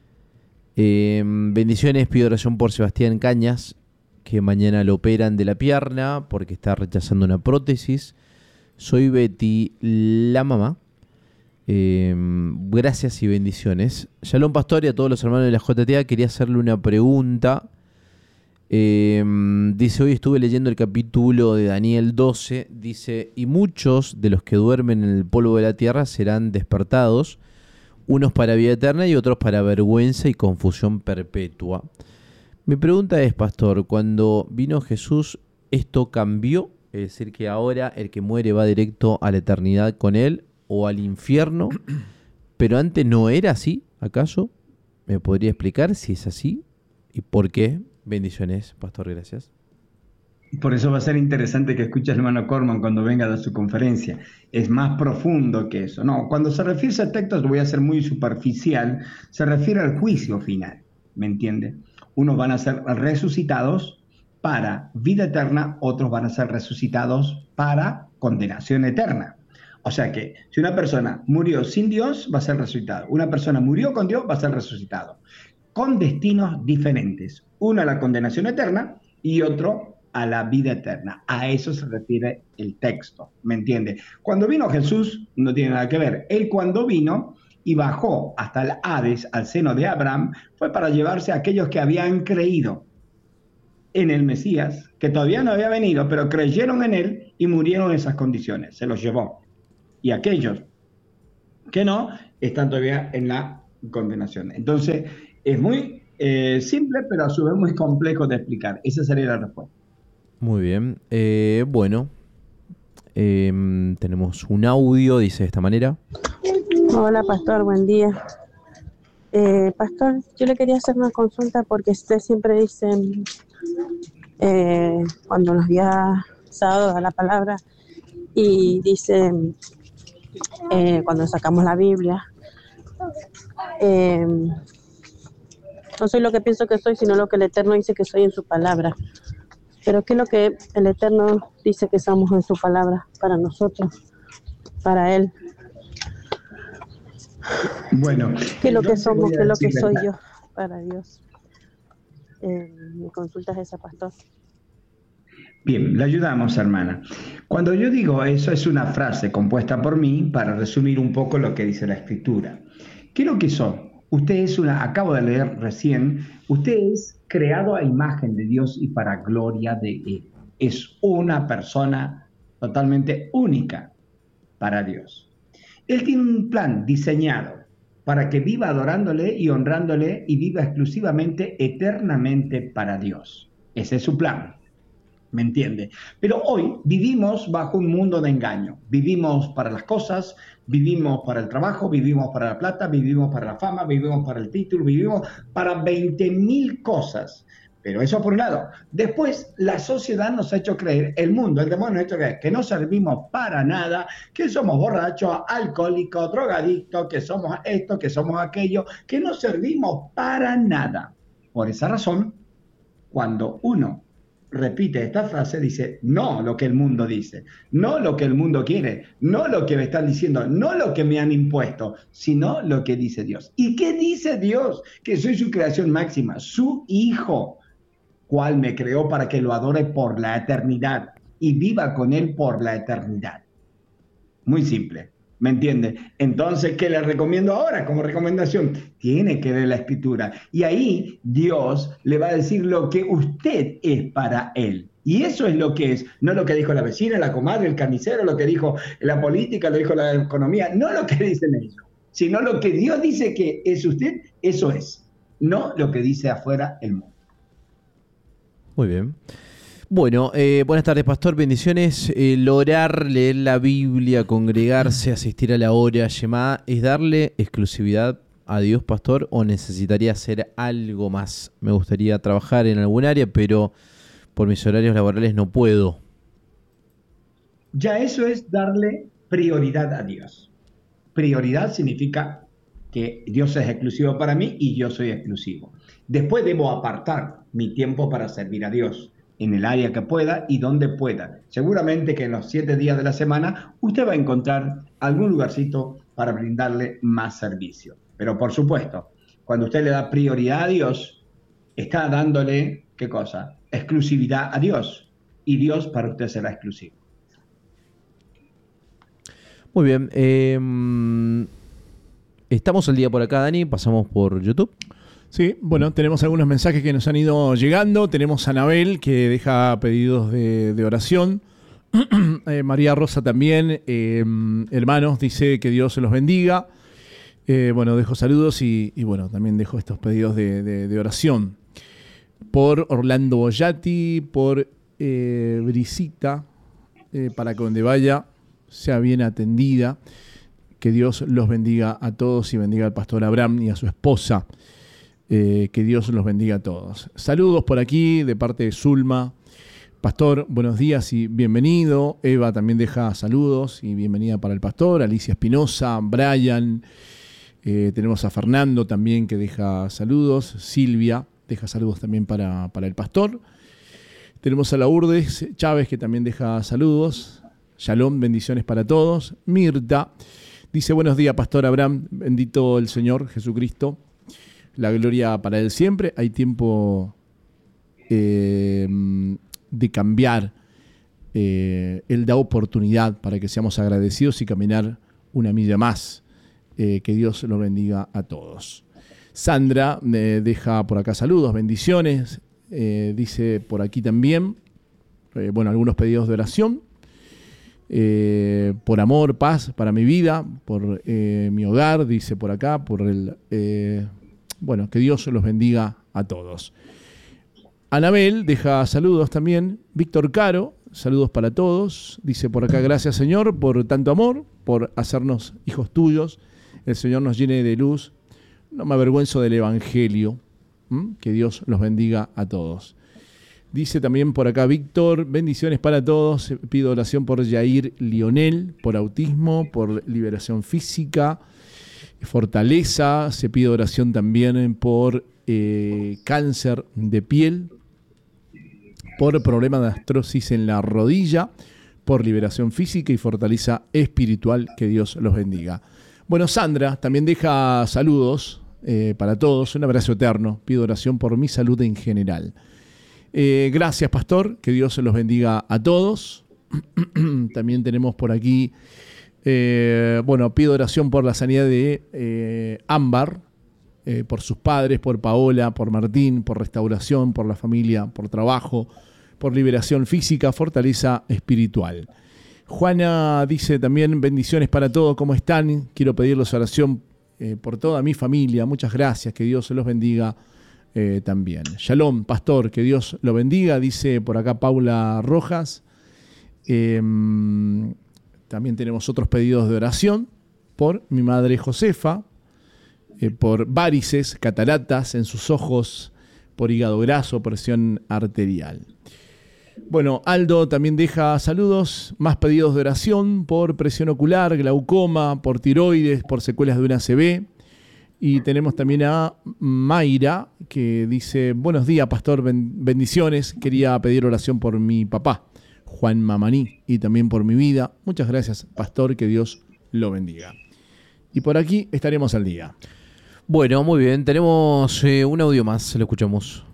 Eh, bendiciones, pido oración por Sebastián Cañas, que mañana lo operan de la pierna porque está rechazando una prótesis. Soy Betty, la mamá. Eh, gracias y bendiciones. Shalom, pastor, y a todos los hermanos de la J T A. Quería hacerle una pregunta. Eh, dice, hoy estuve leyendo el capítulo de Daniel doce. Dice, y muchos de los que duermen en el polvo de la tierra serán despertados, unos para vida eterna y otros para vergüenza y confusión perpetua. Mi pregunta es, pastor, cuando vino Jesús, ¿esto cambió? Es decir, que ahora el que muere va directo a la eternidad con él o al infierno, pero antes no era así, ¿acaso? ¿Me podría explicar si es así? ¿Y por qué? Bendiciones, pastor, gracias. Por eso va a ser interesante que escuche al hermano Corman cuando venga a su conferencia. Es más profundo que eso. No, cuando se refiere a ese texto, lo voy a ser muy superficial, se refiere al juicio final, ¿me entiende? Unos van a ser resucitados para vida eterna, otros van a ser resucitados para condenación eterna. O sea que si una persona murió sin Dios, va a ser resucitado. Una persona murió con Dios, va a ser resucitado. Con destinos diferentes. Uno a la condenación eterna y otro a la vida eterna. A eso se refiere el texto, ¿me entiende? Cuando vino Jesús, no tiene nada que ver. Él cuando vino y bajó hasta el Hades, al seno de Abraham, fue para llevarse a aquellos que habían creído. en el Mesías, que todavía no había venido, pero creyeron en él y murieron en esas condiciones. Se los llevó. Y aquellos que no, están todavía en la condenación. Entonces, es muy eh, simple, pero a su vez muy complejo de explicar. Esa sería la respuesta. Muy bien. Eh, bueno, eh, tenemos un audio, dice de esta manera. Hola, pastor, buen día. Eh, pastor, yo le quería hacer una consulta porque usted siempre dice, eh, cuando los días sábados a la palabra, y dice, eh, cuando sacamos la Biblia, eh, no soy lo que pienso que soy, sino lo que el Eterno dice que soy en su palabra. Pero ¿qué es lo que el Eterno dice que somos en su palabra para nosotros, para Él? Bueno, ¿Qué es lo que somos? ¿Qué es lo que soy yo para Dios? Eh, mi consulta es esa, pastor. Bien, le ayudamos, hermana. Cuando yo digo eso, es una frase compuesta por mí para resumir un poco lo que dice la Escritura. ¿Qué es lo que son? Usted es una, acabo de leer recién, usted es creado a imagen de Dios y para gloria de Él. Es una persona totalmente única para Dios. Él tiene un plan diseñado para que viva adorándole y honrándole y viva exclusivamente, eternamente para Dios. Ese es su plan. ¿Me entiende? Pero hoy vivimos bajo un mundo de engaño. Vivimos para las cosas, vivimos para el trabajo, vivimos para la plata, vivimos para la fama, vivimos para el título, vivimos para veinte mil cosas. Pero eso por un lado. Después, la sociedad nos ha hecho creer, el mundo, el demonio nos ha hecho creer que no servimos para nada, que somos borrachos, alcohólicos, drogadictos, que somos esto, que somos aquello, que no servimos para nada. Por esa razón, cuando uno repite esta frase, dice, no lo que el mundo dice, no lo que el mundo quiere, no lo que me están diciendo, no lo que me han impuesto, sino lo que dice Dios. ¿Y qué dice Dios? Que soy su creación máxima, su hijo, cual me creó para que lo adore por la eternidad y viva con él por la eternidad. Muy simple, ¿me entiende? Entonces, ¿qué le recomiendo ahora como recomendación? Tiene que leer la Escritura. Y ahí Dios le va a decir lo que usted es para él. Y eso es lo que es, no lo que dijo la vecina, la comadre, el carnicero, lo que dijo la política, lo dijo la economía, no lo que dicen ellos, sino lo que Dios dice que es usted, eso es, no lo que dice afuera el mundo. Muy bien. Bueno, eh, buenas tardes, pastor. Bendiciones. El orar, leer la Biblia, congregarse, asistir a la hora, Shema, ¿es darle exclusividad a Dios, pastor, o necesitaría hacer algo más? Me gustaría trabajar en algún área, pero por mis horarios laborales no puedo. Ya eso es darle prioridad a Dios. Prioridad significa que Dios es exclusivo para mí y yo soy exclusivo. Después debo apartar mi tiempo para servir a Dios en el área que pueda y donde pueda. Seguramente que en los siete días de la semana usted va a encontrar algún lugarcito para brindarle más servicio. Pero por supuesto, cuando usted le da prioridad a Dios, está dándole, ¿qué cosa? Exclusividad a Dios. Y Dios para usted será exclusivo. Muy bien. Eh, estamos el día por acá, Dani. Pasamos por YouTube. Sí, bueno, tenemos algunos mensajes que nos han ido llegando. Tenemos a Anabel, que deja pedidos de, de oración. eh, María Rosa también. Eh, hermanos, dice que Dios se los bendiga. Eh, bueno, dejo saludos y, y bueno, también dejo estos pedidos de, de, de oración. Por Orlando Boyati, por eh, Brisita, eh, para que donde vaya sea bien atendida. Que Dios los bendiga a todos y bendiga al pastor Abraham y a su esposa. Eh, que Dios los bendiga a todos. Saludos por aquí de parte de Zulma. Pastor, buenos días y bienvenido. Eva también deja saludos y bienvenida para el pastor. Alicia Espinosa, Brian. Eh, tenemos a Fernando también que deja saludos. Silvia deja saludos también para, para el pastor. Tenemos a Lourdes Chávez que también deja saludos. Shalom, bendiciones para todos. Mirta dice, buenos días, pastor Abraham. Bendito el Señor Jesucristo. La gloria para Él siempre. Hay tiempo eh, de cambiar. Eh, Él da oportunidad para que seamos agradecidos y caminar una milla más. Eh, que Dios los bendiga a todos. Sandra me deja por acá saludos, bendiciones. eh, dice por aquí también, eh, bueno, algunos pedidos de oración, eh, por amor, paz para mi vida, por eh, mi hogar, dice por acá, por el, eh, bueno, que Dios los bendiga a todos. Anabel deja saludos también, Víctor Caro, saludos para todos, dice por acá, gracias Señor por tanto amor, por hacernos hijos tuyos, el Señor nos llene de luz, no me avergüenzo del Evangelio, ¿Mm? Que Dios los bendiga a todos. Dice también por acá Víctor, bendiciones para todos, pido oración por Yair Lionel, por autismo, por liberación física, fortaleza, se pide oración también por eh, cáncer de piel, por problema de artrosis en la rodilla, por liberación física y fortaleza espiritual, que Dios los bendiga. Bueno, Sandra también deja saludos eh, para todos, un abrazo eterno, pido oración por mi salud en general. Eh, gracias, pastor, que Dios los bendiga a todos. También tenemos por aquí, eh, bueno, pido oración por la sanidad de eh, Ámbar, Eh, por sus padres, por Paola, por Martín, por restauración, por la familia, por trabajo, por liberación física, fortaleza espiritual. Juana dice también, bendiciones para todos, ¿cómo están? Quiero pedirles oración eh, por toda mi familia, muchas gracias, que Dios los bendiga eh, también. Shalom, pastor, que Dios lo bendiga, dice por acá Paula Rojas. Eh, también tenemos otros pedidos de oración por mi madre Josefa, Eh, por varices, cataratas en sus ojos, por hígado graso, presión arterial. Bueno, Aldo también deja saludos, más pedidos de oración por presión ocular, glaucoma, por tiroides, por secuelas de una A C V. Y tenemos también a Mayra, que dice, buenos días, pastor, bendiciones. Quería pedir oración por mi papá, Juan Mamaní, y también por mi vida. Muchas gracias, pastor, que Dios lo bendiga. Y por aquí estaremos al día. Bueno, muy bien, tenemos eh, un audio más, lo escuchamos.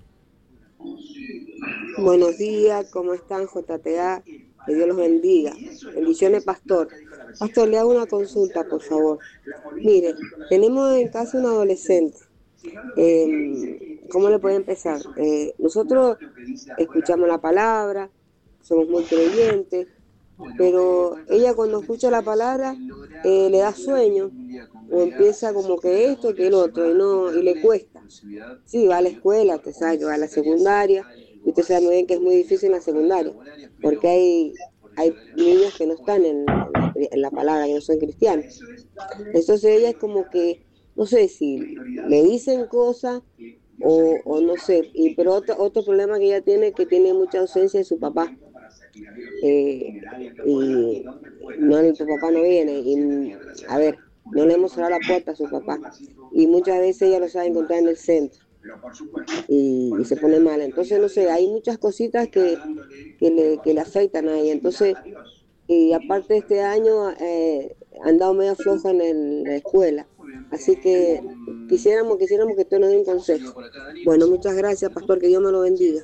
Buenos días, ¿cómo están, J T A? Que Dios los bendiga. Bendiciones, pastor. Pastor, le hago una consulta, por favor. Mire, tenemos en casa un adolescente. Eh, ¿Cómo le puede empezar? Eh, nosotros escuchamos la palabra, somos muy creyentes, pero ella cuando escucha la palabra eh, le da sueño o empieza como que esto, que el otro, y no y le cuesta. Sí, va a la escuela, usted sabe que va a la secundaria, y usted sabe muy bien que es muy difícil en la secundaria, porque hay, hay niños que no están en, en, la, en la palabra, que no son cristianos. Entonces ella es como que, no sé si le dicen cosas o, o no sé, y, pero otro, otro problema que ella tiene es que tiene mucha ausencia de su papá. Eh, y no, tu papá no viene, y a ver, no le hemos cerrado la puerta a su papá, y muchas veces ella lo sabe encontrar en el centro y, y se pone mal. Entonces no sé, hay muchas cositas que, que, le, que le afectan a ella. Entonces, y aparte este año eh, han dado medio floja en, el, en la escuela, así que quisiéramos, quisiéramos que usted nos dé un consejo. Bueno, muchas gracias, pastor, que Dios me lo bendiga.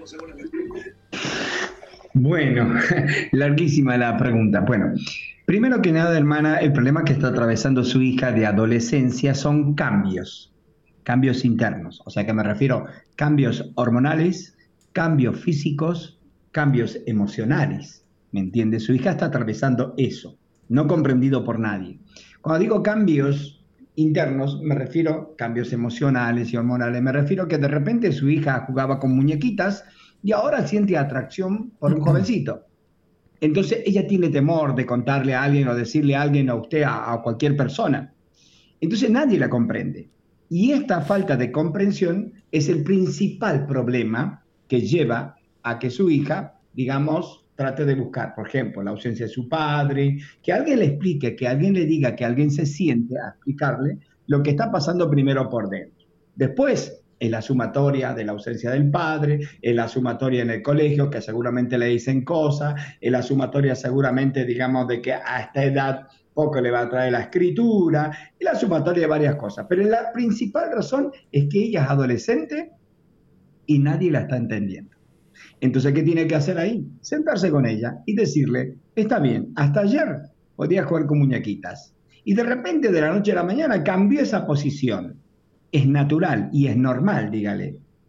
Bueno, larguísima la pregunta. Bueno, primero que nada, hermana, el problema que está atravesando su hija de adolescencia son cambios, cambios internos. O sea, que me refiero a cambios hormonales, cambios físicos, cambios emocionales. ¿Me entiende? Su hija está atravesando eso, no comprendido por nadie. Cuando digo cambios internos, me refiero a cambios emocionales y hormonales. Me refiero a que de repente su hija jugaba con muñequitas y ahora siente atracción por un jovencito. Entonces ella tiene temor de contarle a alguien o decirle a alguien, a usted, a, a cualquier persona. Entonces nadie la comprende. Y esta falta de comprensión es el principal problema que lleva a que su hija, digamos, trate de buscar, por ejemplo, la ausencia de su padre, que alguien le explique, que alguien le diga, que alguien se siente a explicarle lo que está pasando primero por dentro. Después, es la sumatoria de la ausencia del padre, es la sumatoria en el colegio, que seguramente le dicen cosas, es la sumatoria seguramente, digamos, de que a esta edad poco le va a traer la escritura, es la sumatoria de varias cosas. Pero la principal razón es que ella es adolescente y nadie la está entendiendo. Entonces, ¿qué tiene que hacer ahí? Sentarse con ella y decirle, está bien, hasta ayer podías jugar con muñequitas. Y de repente, de la noche a la mañana, cambió esa posición. Es natural y es normal, dígale.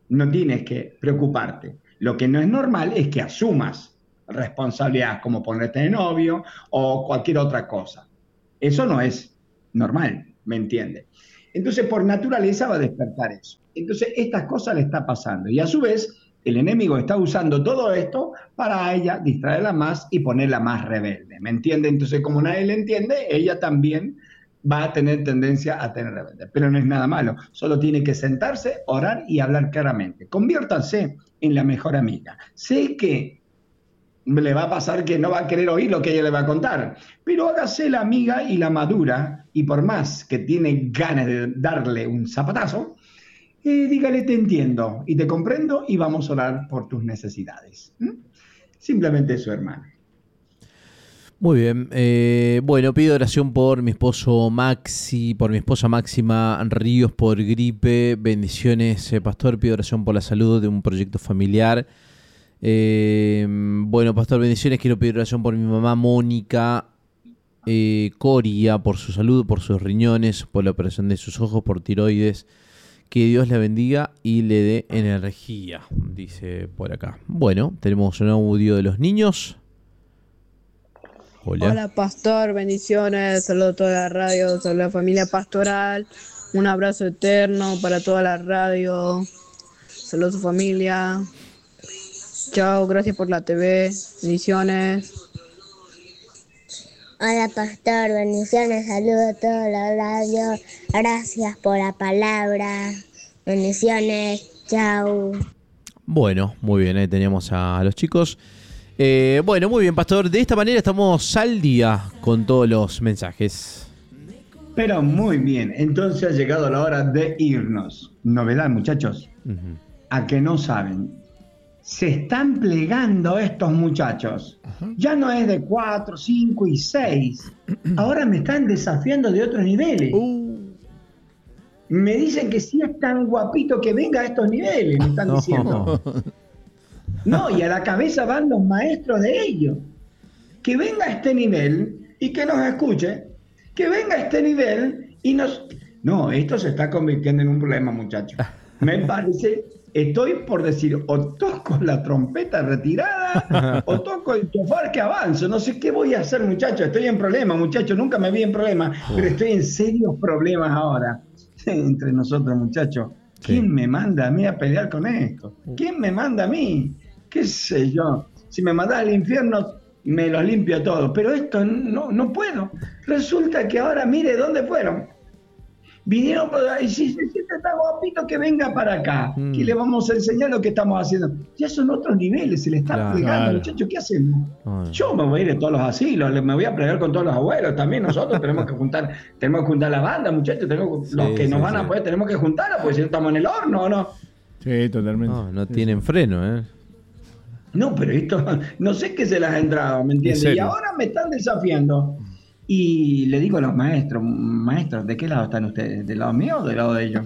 no tienes que preocuparte. Lo que no es normal es que asumas responsabilidad como ponerte de novio o cualquier otra cosa. Eso no es normal, ¿me entiendes? Entonces, por naturaleza va a despertar eso. Entonces, estas cosas le está pasando. Y a su vez, el enemigo está usando todo esto para ella distraerla más y ponerla más rebelde, ¿me entiende? Entonces, como nadie le entiende, ella también va a tener tendencia a tener rebelde. Pero no es nada malo. Solo tiene que sentarse, orar y hablar claramente. Conviértanse en la mejor amiga. Sé que le va a pasar que no va a querer oír lo que ella le va a contar, pero hágase la amiga y la madura, y por más que tiene ganas de darle un zapatazo, eh, dígale te entiendo y te comprendo y vamos a orar por tus necesidades. ¿Mm? Simplemente eso, hermano. Muy bien, eh, bueno, pido oración por mi esposo Maxi, por mi esposa Máxima Ríos, por gripe, bendiciones, eh, pastor, pido oración por la salud de un proyecto familiar. Eh, bueno, pastor, bendiciones, quiero pedir oración por mi mamá Mónica eh, Coria, por su salud, por sus riñones, por la operación de sus ojos, por tiroides. Que Dios la bendiga y le dé energía, dice por acá. Bueno, tenemos un audio de los niños. Hola. Hola, pastor, bendiciones, saludos a toda la radio, saludos a la familia pastoral, un abrazo eterno para toda la radio, saludos a su familia. Chao, gracias por la T V, bendiciones. Hola, pastor, bendiciones, saludos a toda la radio, gracias por la palabra, bendiciones, chao. Bueno, muy bien, ahí teníamos a los chicos. Eh, bueno, muy bien, pastor, de esta manera estamos al día con todos los mensajes. Pero muy bien, entonces ha llegado la hora de irnos. Novedad, muchachos, uh-huh. A que no saben. Se están plegando estos muchachos. Uh-huh. Ya no es de cuatro, cinco y seis. Ahora me están desafiando de otros niveles. Uh. Me dicen que si es tan guapito que venga a estos niveles, me están diciendo. No, y a la cabeza van los maestros de ellos. Que venga a este nivel y que nos escuche. Que venga a este nivel y nos... No, esto se está convirtiendo en un problema, muchachos. Me parece... Estoy por decir, o toco la trompeta retirada, o toco el chofar que avanzo. No sé qué voy a hacer, muchachos. Estoy en problemas, muchachos. Nunca me vi en problemas, oh. pero estoy en serios problemas ahora. Entre nosotros, muchachos. ¿Quién sí. me manda a mí a pelear con esto? ¿Quién me manda a mí? ¿Qué sé yo? Si me mandas al infierno, me los limpio todo. Pero esto no, no puedo. Resulta que ahora, mire dónde fueron. Vinieron por ahí, si se siente tan guapito que venga para acá, mm. que le vamos a enseñar lo que estamos haciendo. Ya son otros niveles, se le está claro, plegando, claro. muchachos, ¿qué hacemos? Ay. Yo me voy a ir de todos los asilos, me voy a plegar con todos los abuelos, también nosotros tenemos que juntar, tenemos que juntar la banda, muchachos, tenemos, sí, los que sí, nos van sí. a poder, tenemos que juntarla, porque si no estamos en el horno, ¿o no? Sí, totalmente. No, no tienen freno, ¿eh? No, pero esto, no sé qué se las ha entrado, ¿me entiendes? Y ahora me están desafiando. Y le digo a los maestros, maestros, ¿de qué lado están ustedes? ¿Del lado mío o del lado de ellos?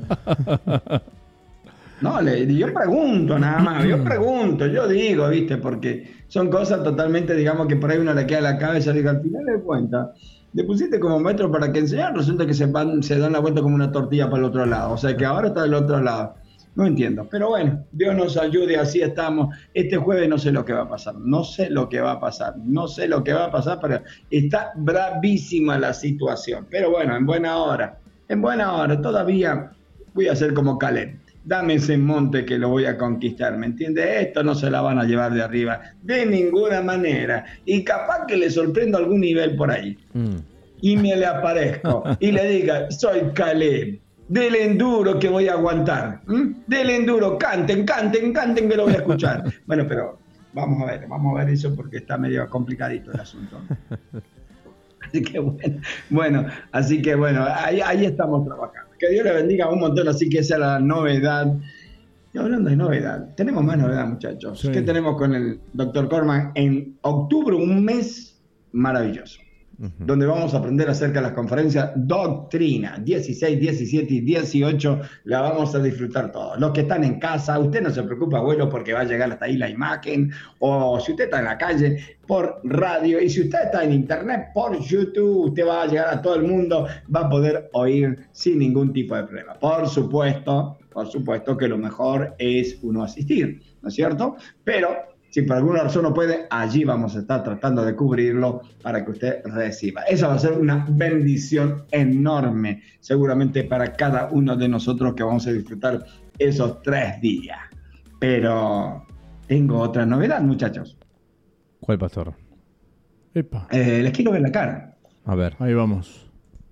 No, le, yo pregunto nada más, yo pregunto, yo digo, ¿viste? Porque son cosas totalmente, digamos, que por ahí uno le queda la cabeza y digo, al final de cuentas, le pusiste como maestro para que enseñar, resulta que se, van, se dan la vuelta como una tortilla para el otro lado, o sea que ahora está del otro lado. No entiendo, pero bueno, Dios nos ayude, así estamos. Este jueves no sé lo que va a pasar, no sé lo que va a pasar, no sé lo que va a pasar, pero está bravísima la situación. Pero bueno, en buena hora, en buena hora, todavía voy a ser como Caleb. Dame ese monte que lo voy a conquistar, ¿me entiendes? Esto no se la van a llevar de arriba, de ninguna manera. Y capaz que le sorprendo algún nivel por ahí. Mm. Y me le aparezco y le diga, soy Caleb. Del enduro que voy a aguantar. ¿Mm? Del enduro, canten, canten, canten que lo voy a escuchar. Bueno, pero vamos a ver, vamos a ver eso porque está medio complicadito el asunto. Así que bueno, bueno así que bueno, ahí, ahí estamos trabajando. Que Dios le bendiga un montón, así que esa es la novedad. Y hablando de novedad, tenemos más novedad, muchachos. Sí. ¿Qué tenemos con el doctor Corman? En octubre, un mes maravilloso. Uh-huh. Donde vamos a aprender acerca de las conferencias Doctrina, dieciséis, diecisiete y dieciocho, la vamos a disfrutar todos. Los que están en casa, usted no se preocupe, abuelo, porque va a llegar hasta ahí la imagen, o si usted está en la calle, por radio, y si usted está en internet, por YouTube, usted va a llegar a todo el mundo, va a poder oír sin ningún tipo de problema. Por supuesto, por supuesto que lo mejor es uno asistir, ¿no es cierto? Pero si por alguna razón no puede, allí vamos a estar tratando de cubrirlo para que usted reciba. Esa va a ser una bendición enorme, seguramente para cada uno de nosotros que vamos a disfrutar esos tres días. Pero tengo otra novedad, muchachos. ¿Cuál, pastor? Epa. Eh, les quiero ver la cara. A ver. Ahí vamos.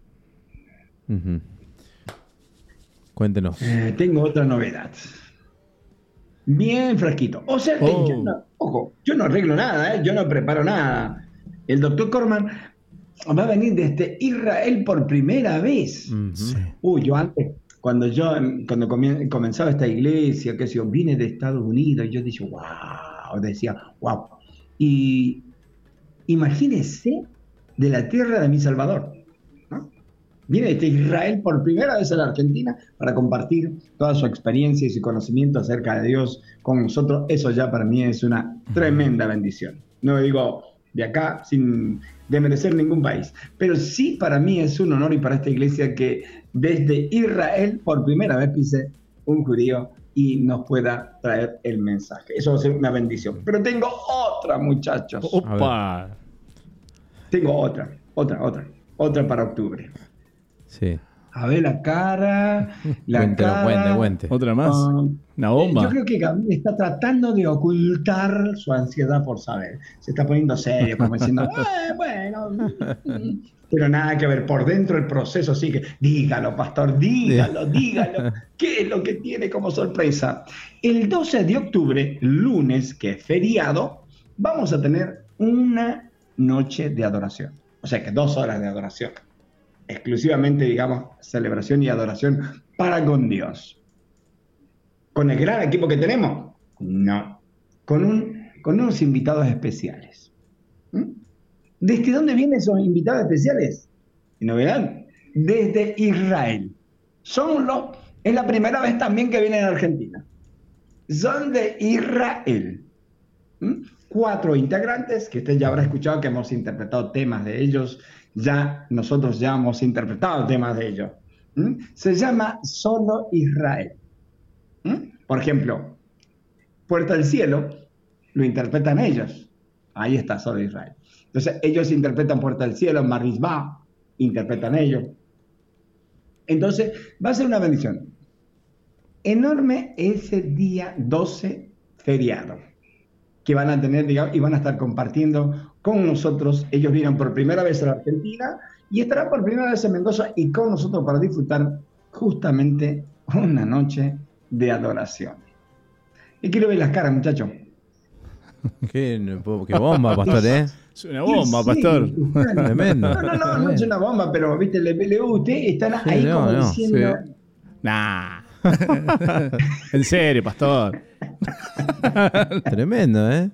Uh-huh. Cuéntenos. Eh, tengo otra novedad. Bien fresquito. O sea que Oh. yo no, ojo, yo no arreglo nada, ¿eh? Yo no preparo nada. El doctor Corman va a venir desde Israel por primera vez. Uh-huh. Sí. Uy, yo antes, cuando yo cuando comien- comenzaba esta iglesia, que yo vine de Estados Unidos, yo dije, wow, decía, wow. Y imagínense de la tierra de mi Salvador, ¿no? Viene de Israel por primera vez a la Argentina para compartir toda su experiencia y su conocimiento acerca de Dios con nosotros. Eso ya para mí es una tremenda bendición. No digo de acá sin desmerecer ningún país, pero sí para mí es un honor y para esta iglesia que desde Israel por primera vez pise un judío y nos pueda traer el mensaje. Eso va a ser una bendición. Pero tengo otra, muchachos. Opa. Tengo otra, otra, otra, otra para octubre. Sí. A ver la cara, la Cuéntelo, cara. cuente, cuente. ¿Otra más? Ah, ¿Una bomba? Yo creo que Gabriel está tratando de ocultar su ansiedad por saber. Se está poniendo serio, como diciendo, "Eh, bueno, mm". Pero nada que ver, por dentro el proceso sigue. Dígalo, pastor, dígalo, dígalo. ¿Qué es lo que tiene como sorpresa? El doce de octubre, lunes, que es feriado, vamos a tener una noche de adoración. O sea que dos horas de adoración. Exclusivamente, digamos, celebración y adoración para con Dios. ¿Con el gran equipo que tenemos? No. Con, un, con unos invitados especiales. ¿Mm? ¿Desde dónde vienen esos invitados especiales? ¿Y no verán? Desde Israel. Son los, es la primera vez también que vienen a Argentina. Son de Israel. ¿Mm? Cuatro integrantes que usted ya habrá escuchado que hemos interpretado temas de ellos. Ya nosotros ya hemos interpretado temas de ellos. ¿Mm? Se llama Solo Israel. ¿Mm? Por ejemplo, Puerta del Cielo lo interpretan ellos. Ahí está Solo Israel. Entonces ellos interpretan Puerta del Cielo, Marisbá, interpretan ellos. Entonces va a ser una bendición enorme ese día doce feriado que van a tener, digamos, y van a estar compartiendo con nosotros. Ellos vienen por primera vez a la Argentina y estarán por primera vez en Mendoza y con nosotros para disfrutar justamente una noche de adoración. Y quiero ver las caras, muchachos. Qué, qué bomba, pastor, ¿eh? Es una bomba, Sí, pastor. sí. Tremendo. No, no, no, no es una bomba, pero viste, le, le usted están Sí, ahí no, como no, diciendo. sí. Nah. En serio, pastor. Tremendo, ¿eh?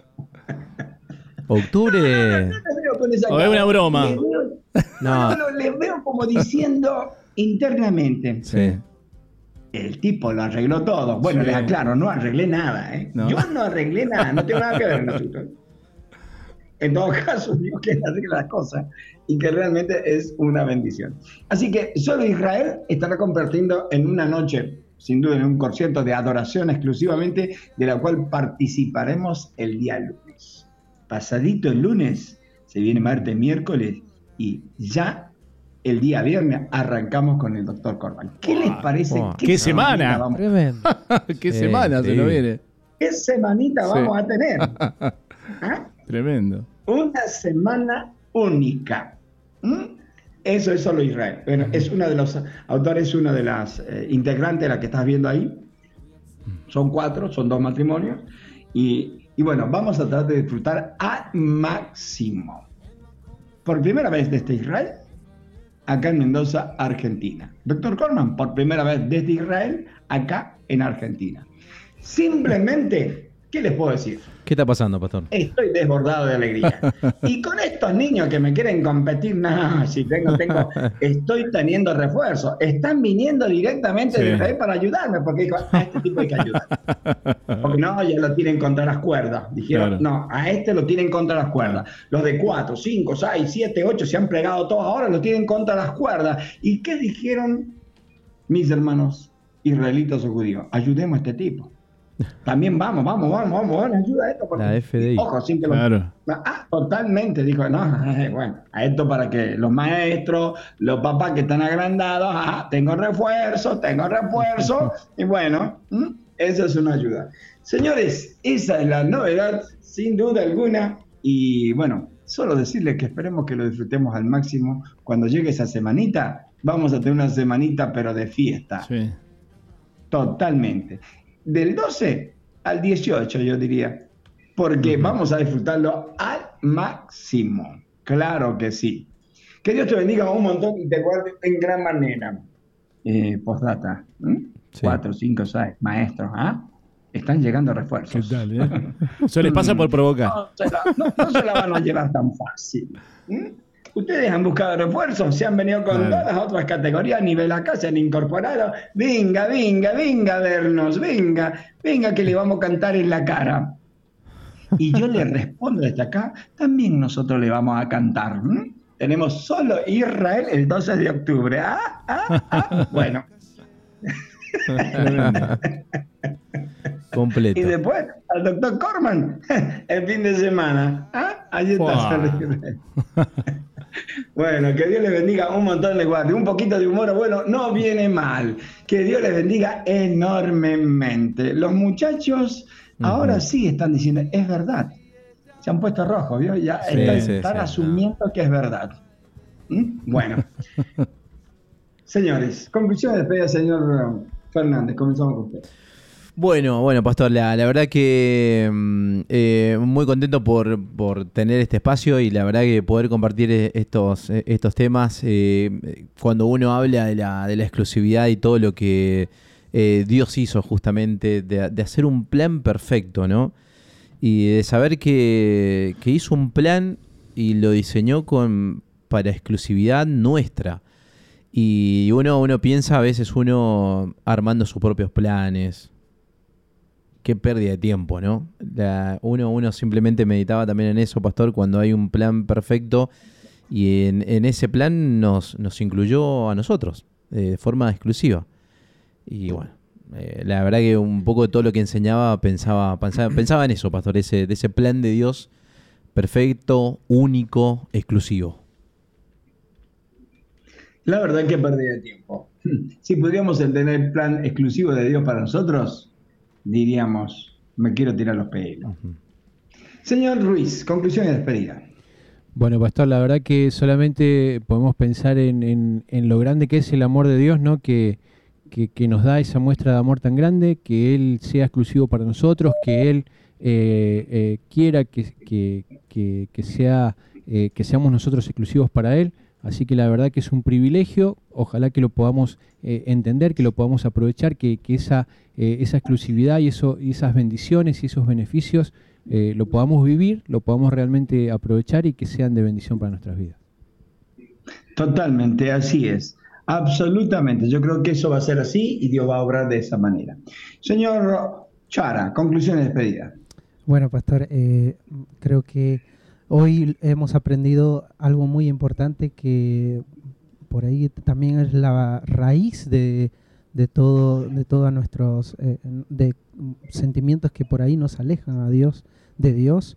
Octubre. Les veo con esa O es cara. una broma. Les veo- No. no, no, les veo como diciendo internamente. Sí. El tipo lo arregló todo. Bueno, Sí. les aclaro, no arreglé nada, ¿eh? No. Yo no arreglé nada, no tengo nada que ver en el asunto. En todo caso, Dios que arregla las cosas y que realmente es una bendición. Así que solo Israel estará compartiendo en una noche, sin duda en un concierto de adoración exclusivamente, de la cual participaremos el día lunes. Pasadito el lunes, se viene martes, miércoles y ya el día viernes arrancamos con el doctor Corban. ¿Qué les parece? Wow. ¡Qué semana! semanita vamos- Tremendo. Qué Sí, semana se sí. nos viene. ¿Qué semanita Sí. vamos a tener? ¿Ah? Tremendo. Una semana única. ¿Mm? Eso es solo Israel. Bueno, es uno de los autores, una de las eh, integrantes de la que estás viendo ahí. Son cuatro, son dos matrimonios. Y, y bueno, vamos a tratar de disfrutar al máximo. Por primera vez desde Israel, acá en Mendoza, Argentina. Doctor Corman, por primera vez desde Israel, acá en Argentina. Simplemente, ¿qué les puedo decir? ¿Qué está pasando, pastor? Estoy desbordado de alegría. Y con estos niños que me quieren competir, no, si tengo, tengo, estoy teniendo refuerzo. Están viniendo directamente Sí. de Israel para ayudarme, porque dijo, a este tipo hay que ayudar. Porque no, ya lo tienen contra las cuerdas. Dijeron, Claro. no, a este lo tienen contra las cuerdas. Los de cuatro, cinco, seis, siete, ocho se han plegado todos, ahora lo tienen contra las cuerdas. ¿Y qué dijeron mis hermanos? israelitas o judíos. Ayudemos a este tipo. También vamos, vamos, vamos, vamos, bueno, ayuda a esto. Porque, la F D I. Ojo, sin que claro. lo... Ah, totalmente, dijo, no, bueno, a esto para que los maestros, los papás que están agrandados, ajá, tengo refuerzo, tengo refuerzo, y bueno, ¿m? Esa es una ayuda. Señores, esa es la novedad, sin duda alguna, y bueno, solo decirles que esperemos que lo disfrutemos al máximo. Cuando llegue esa semanita, vamos a tener una semanita, pero de fiesta. Sí. Totalmente. Del doce al dieciocho, yo diría, porque uh-huh. vamos a disfrutarlo al máximo. Claro que sí. Que Dios te bendiga un montón y te guarde en gran manera. Eh, postdata, ¿eh? Sí. Cuatro, cinco, seis maestros, ¿ah? ¿eh? Están llegando refuerzos. ¿Qué tal, eh? Eso les pasa por provocar. No se la, no, no se la van a llevar tan fácil. ¿eh? Ustedes han buscado refuerzos, se han venido con claro. todas las otras categorías a nivel acá, se han incorporado. Venga, venga, venga a vernos, venga, venga que le vamos a cantar en la cara. Y yo le respondo desde acá, también nosotros le vamos a cantar. ¿eh? Tenemos solo Israel el doce de octubre. ¿Ah? ¿Ah? ¿Ah? Bueno. Completo. Y después al doctor Corman el fin de semana. ¿Ah? Ahí está. Wow. Bueno, que Dios les bendiga un montón, les guarde. Un poquito de humor, bueno, no viene mal. Que Dios les bendiga enormemente. Los muchachos uh-huh. ahora sí están diciendo, es verdad. Se han puesto rojos, ¿vio? Ya sí, están, sí, están sí, asumiendo no. que es verdad. ¿Mm? Bueno. Señores, conclusión de despedida, señor Fernández. Comenzamos con usted. Bueno, bueno, Pastor, la, la verdad que eh, muy contento por, por tener este espacio y la verdad que poder compartir estos, estos temas. Eh, cuando uno habla de la, de la exclusividad y todo lo que eh, Dios hizo justamente, de, de hacer un plan perfecto, ¿no? Y de saber que, que hizo un plan y lo diseñó con, para exclusividad nuestra. Y uno, uno piensa a veces uno armando sus propios planes. Qué pérdida de tiempo, ¿no? La, uno, uno simplemente meditaba también en eso, Pastor, cuando hay un plan perfecto y en, en ese plan nos, nos incluyó a nosotros eh, de forma exclusiva. Y bueno, eh, la verdad que un poco de todo lo que enseñaba pensaba, pensaba, pensaba en eso, Pastor, ese, de ese plan de Dios perfecto, único, exclusivo. La verdad que pérdida de tiempo. Si pudiéramos entender el plan exclusivo de Dios para nosotros, diríamos, me quiero tirar los pelos. Uh-huh. Señor Ruiz, conclusión y despedida. Bueno, Pastor, la verdad que solamente podemos pensar en, en, en lo grande que es el amor de Dios, ¿no? Que, que, que nos da esa muestra de amor tan grande, que Él sea exclusivo para nosotros, que Él eh, eh, quiera que, que, que, que, sea, eh, que seamos nosotros exclusivos para Él. Así que la verdad que es un privilegio, ojalá que lo podamos eh, entender, que lo podamos aprovechar, que, que esa, eh, esa exclusividad y, eso, y esas bendiciones y esos beneficios eh, lo podamos vivir, lo podamos realmente aprovechar y que sean de bendición para nuestras vidas. Totalmente, así es, absolutamente. Yo creo que eso va a ser así y Dios va a obrar de esa manera. Señor Chara, conclusión y despedida. Bueno, Pastor, eh, creo que hoy hemos aprendido algo muy importante que por ahí también es la raíz de, de todo, de todos nuestros eh, de sentimientos que por ahí nos alejan a Dios, de Dios.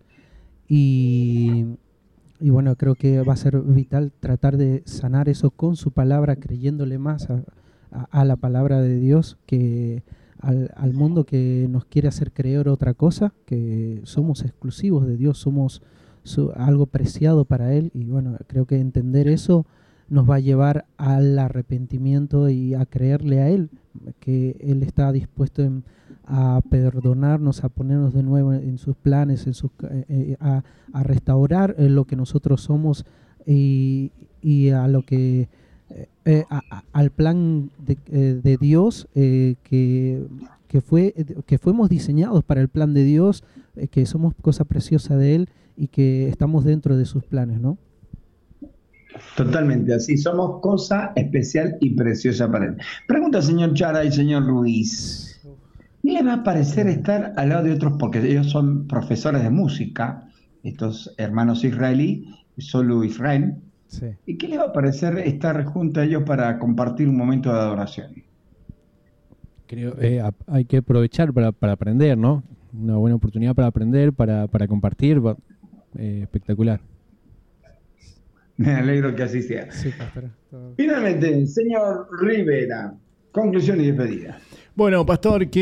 Y, y bueno, creo que va a ser vital tratar de sanar eso con su palabra, creyéndole más a, a, a la palabra de Dios que al, al mundo que nos quiere hacer creer otra cosa, que somos exclusivos de Dios, somos Su, algo preciado para Él. Y bueno, creo que entender eso nos va a llevar al arrepentimiento y a creerle a Él, que Él está dispuesto en, a perdonarnos, a ponernos de nuevo en sus planes, en sus, eh, a, a restaurar lo que nosotros somos y, y a lo que eh, a, a, al plan de, eh, de Dios eh, que, que fue que fuimos diseñados para el plan de Dios, eh, que somos cosa preciosa de Él y que estamos dentro de sus planes, ¿no? Totalmente así, somos cosa especial y preciosa para Él. Pregunta señor Chara y señor Ruiz, ¿qué le va a parecer estar al lado de otros? Porque ellos son profesores de música, estos hermanos israelí, solo Israel. Sí. ¿Y qué le va a parecer estar junto a ellos para compartir un momento de adoración? Creo eh, hay que aprovechar para, para aprender, ¿no? Una buena oportunidad para aprender, para, para compartir. Eh, espectacular. Me alegro que así sea. Sí, pastor. Todo- Finalmente, señor Rivera, conclusión y despedida. Bueno, pastor, que